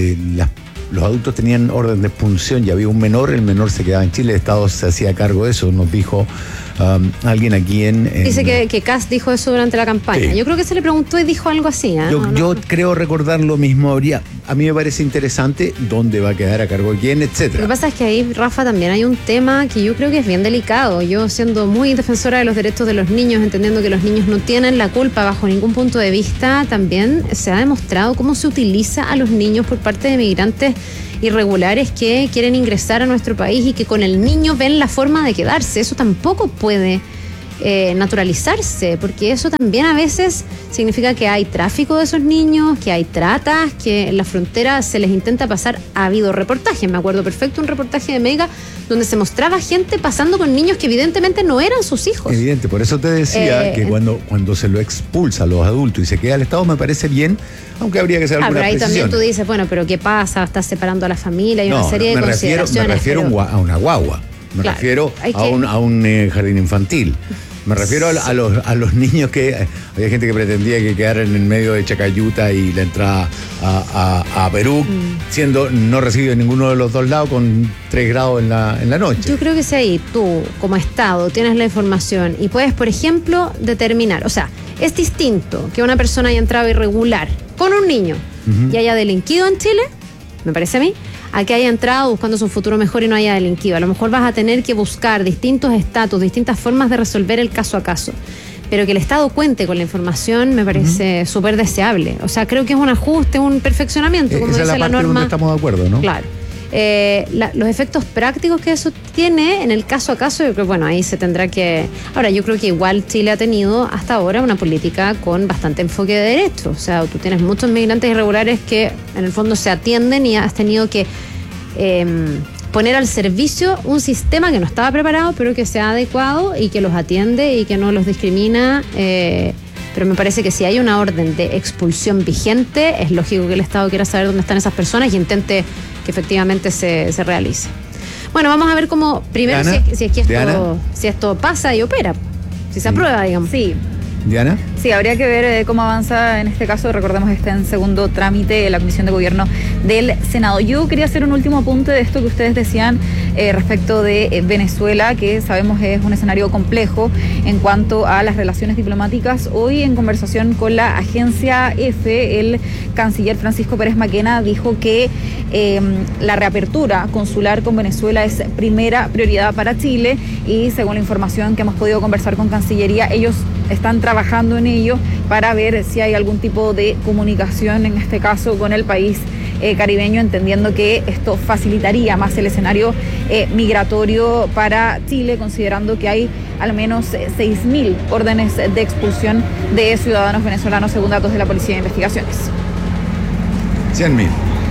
los adultos tenían orden de expulsión y había un menor, el menor se quedaba en Chile, el Estado se hacía cargo de eso, nos dijo alguien aquí Dice que Kast dijo eso durante la campaña. Sí. Yo creo que se le preguntó y dijo algo así. Yo creo recordar lo mismo. A mí me parece interesante dónde va a quedar, a cargo de quién, Lo etcétera. que pasa es que ahí, Rafa, también hay un tema que yo creo que es bien delicado. Yo, siendo muy defensora de los derechos de los niños, entendiendo que los niños no tienen la culpa bajo ningún punto de vista, también se ha demostrado cómo se utiliza a los niños por parte de migrantes irregulares que quieren ingresar a nuestro país y que con el niño ven la forma de quedarse. Eso tampoco puede naturalizarse, porque eso también a veces significa que hay tráfico de esos niños, que hay tratas, que en la frontera se les intenta pasar. Ha habido reportajes, me acuerdo perfecto, un reportaje de Mega donde se mostraba gente pasando con niños que evidentemente no eran sus hijos. Evidente, por eso te decía que cuando se lo expulsa a los adultos y se queda al Estado, me parece bien, aunque habría que hacer alguna pero ahí precisión. también tú dices, bueno, pero ¿qué pasa? Estás separando a la familia, hay una serie de me consideraciones. refiero a una guagua, me Claro, refiero hay a un jardín infantil. Me refiero a los niños que... Había gente que pretendía que quedaran en medio de Chacayuta y la entrada a Perú, siendo no recibido en ninguno de los dos lados con 3 grados en la noche. Yo creo que si ahí tú, como Estado, tienes la información y puedes, por ejemplo, determinar, o sea, es distinto que una persona haya entrado irregular con un niño y haya delinquido en Chile, me parece a mí, a que haya entrado buscando su futuro mejor y no haya delinquido. A lo mejor vas a tener que buscar distintos estatus, distintas formas de resolver el caso a caso. Pero que el Estado cuente con la información me parece súper deseable. O sea, creo que es un ajuste, un perfeccionamiento, como Esa dice es la parte norma. donde estamos de acuerdo, ¿no? Claro. Los efectos prácticos que eso tiene en el caso a caso, yo creo, bueno, ahí se tendrá que... Ahora, yo creo que igual Chile ha tenido hasta ahora una política con bastante enfoque de derechos. O sea, tú tienes muchos migrantes irregulares que en el fondo se atienden y has tenido que poner al servicio un sistema que no estaba preparado, pero que sea adecuado y que los atiende y que no los discrimina. Pero me parece que si hay una orden de expulsión vigente, es lógico que el Estado quiera saber dónde están esas personas y intente que efectivamente se realice. Bueno, vamos a ver cómo, primero, Diana, si esto pasa y opera, si se aprueba, digamos. Sí. ¿Diana? Sí, habría que ver cómo avanza en este caso. Recordemos que está en segundo trámite la Comisión de Gobierno del Senado. Yo quería hacer un último apunte de esto que ustedes decían respecto de Venezuela, que sabemos es un escenario complejo en cuanto a las relaciones diplomáticas. Hoy, en conversación con la agencia EFE, el canciller Francisco Pérez Maquena dijo que la reapertura consular con Venezuela es primera prioridad para Chile y, según la información que hemos podido conversar con Cancillería, ellos están trabajando en ello para ver si hay algún tipo de comunicación, en este caso con el país caribeño, entendiendo que esto facilitaría más el escenario migratorio para Chile, considerando que hay al menos 6.000 órdenes de expulsión de ciudadanos venezolanos, según datos de la Policía de Investigaciones. 100.000.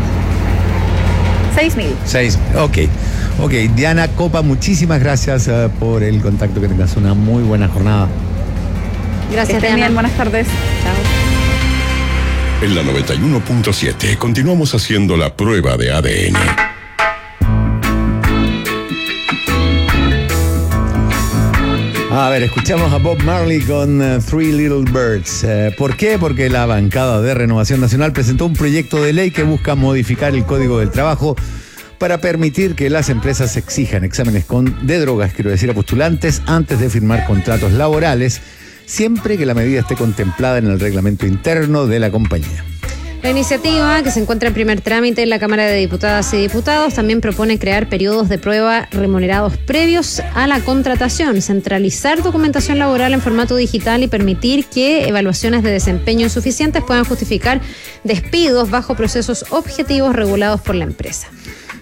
6.000. Ok, Diana Copa, muchísimas gracias por el contacto, que tengas una muy buena jornada. Gracias, Diana. Bien, buenas tardes. En la 91.7 continuamos haciendo la prueba de ADN. A ver, escuchamos a Bob Marley con Three Little Birds. ¿Por qué? Porque la bancada de Renovación Nacional presentó un proyecto de ley que busca modificar el Código del Trabajo para permitir que las empresas exijan exámenes de drogas, quiero decir, a postulantes antes de firmar contratos laborales, siempre que la medida esté contemplada en el reglamento interno de la compañía. La iniciativa, que se encuentra en primer trámite en la Cámara de Diputadas y Diputados, también propone crear periodos de prueba remunerados previos a la contratación, centralizar documentación laboral en formato digital y permitir que evaluaciones de desempeño insuficientes puedan justificar despidos bajo procesos objetivos regulados por la empresa.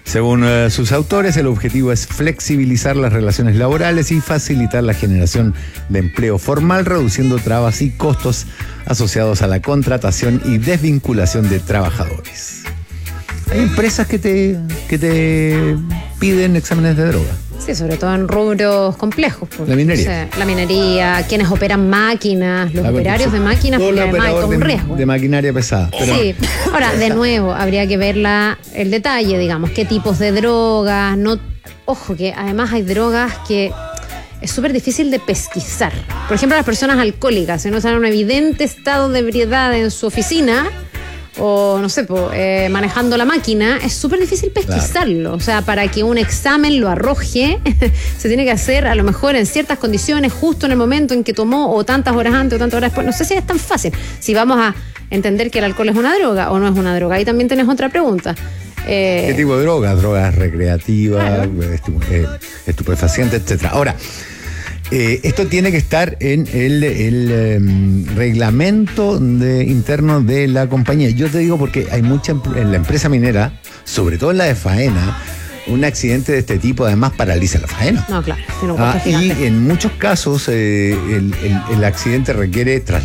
Según sus autores, el objetivo es flexibilizar las relaciones laborales y facilitar la generación de empleo formal, reduciendo trabas y costos asociados a la contratación y desvinculación de trabajadores. Hay empresas que te piden exámenes de droga. Sí, sobre todo en rubros complejos. Pues. La minería. O sea, la minería, quienes operan máquinas, los operarios de máquinas, porque además hay todo un riesgo. De maquinaria pesada. Pero sí, ahora, de nuevo, habría que ver el detalle, digamos, qué tipos de drogas. Ojo, que además hay drogas que es súper difícil de pesquisar. Por ejemplo, las personas alcohólicas, si no están en un evidente estado de ebriedad en su oficina, o no sé, manejando la máquina, es súper difícil pesquisarlo. Claro. O sea, para que un examen lo arroje, se tiene que hacer a lo mejor en ciertas condiciones, justo en el momento en que tomó, o tantas horas antes o tantas horas después. No sé si es tan fácil. Si vamos a entender que el alcohol es una droga o no es una droga. Ahí también tenés otra pregunta. ¿Qué tipo de drogas? Drogas recreativas, estupefacientes, etcétera. Ahora, esto tiene que estar en el reglamento interno de la compañía. Yo te digo porque hay en la empresa minera, sobre todo en la de faena, un accidente de este tipo además paraliza la faena. No, claro. Y en muchos casos el accidente requiere traslado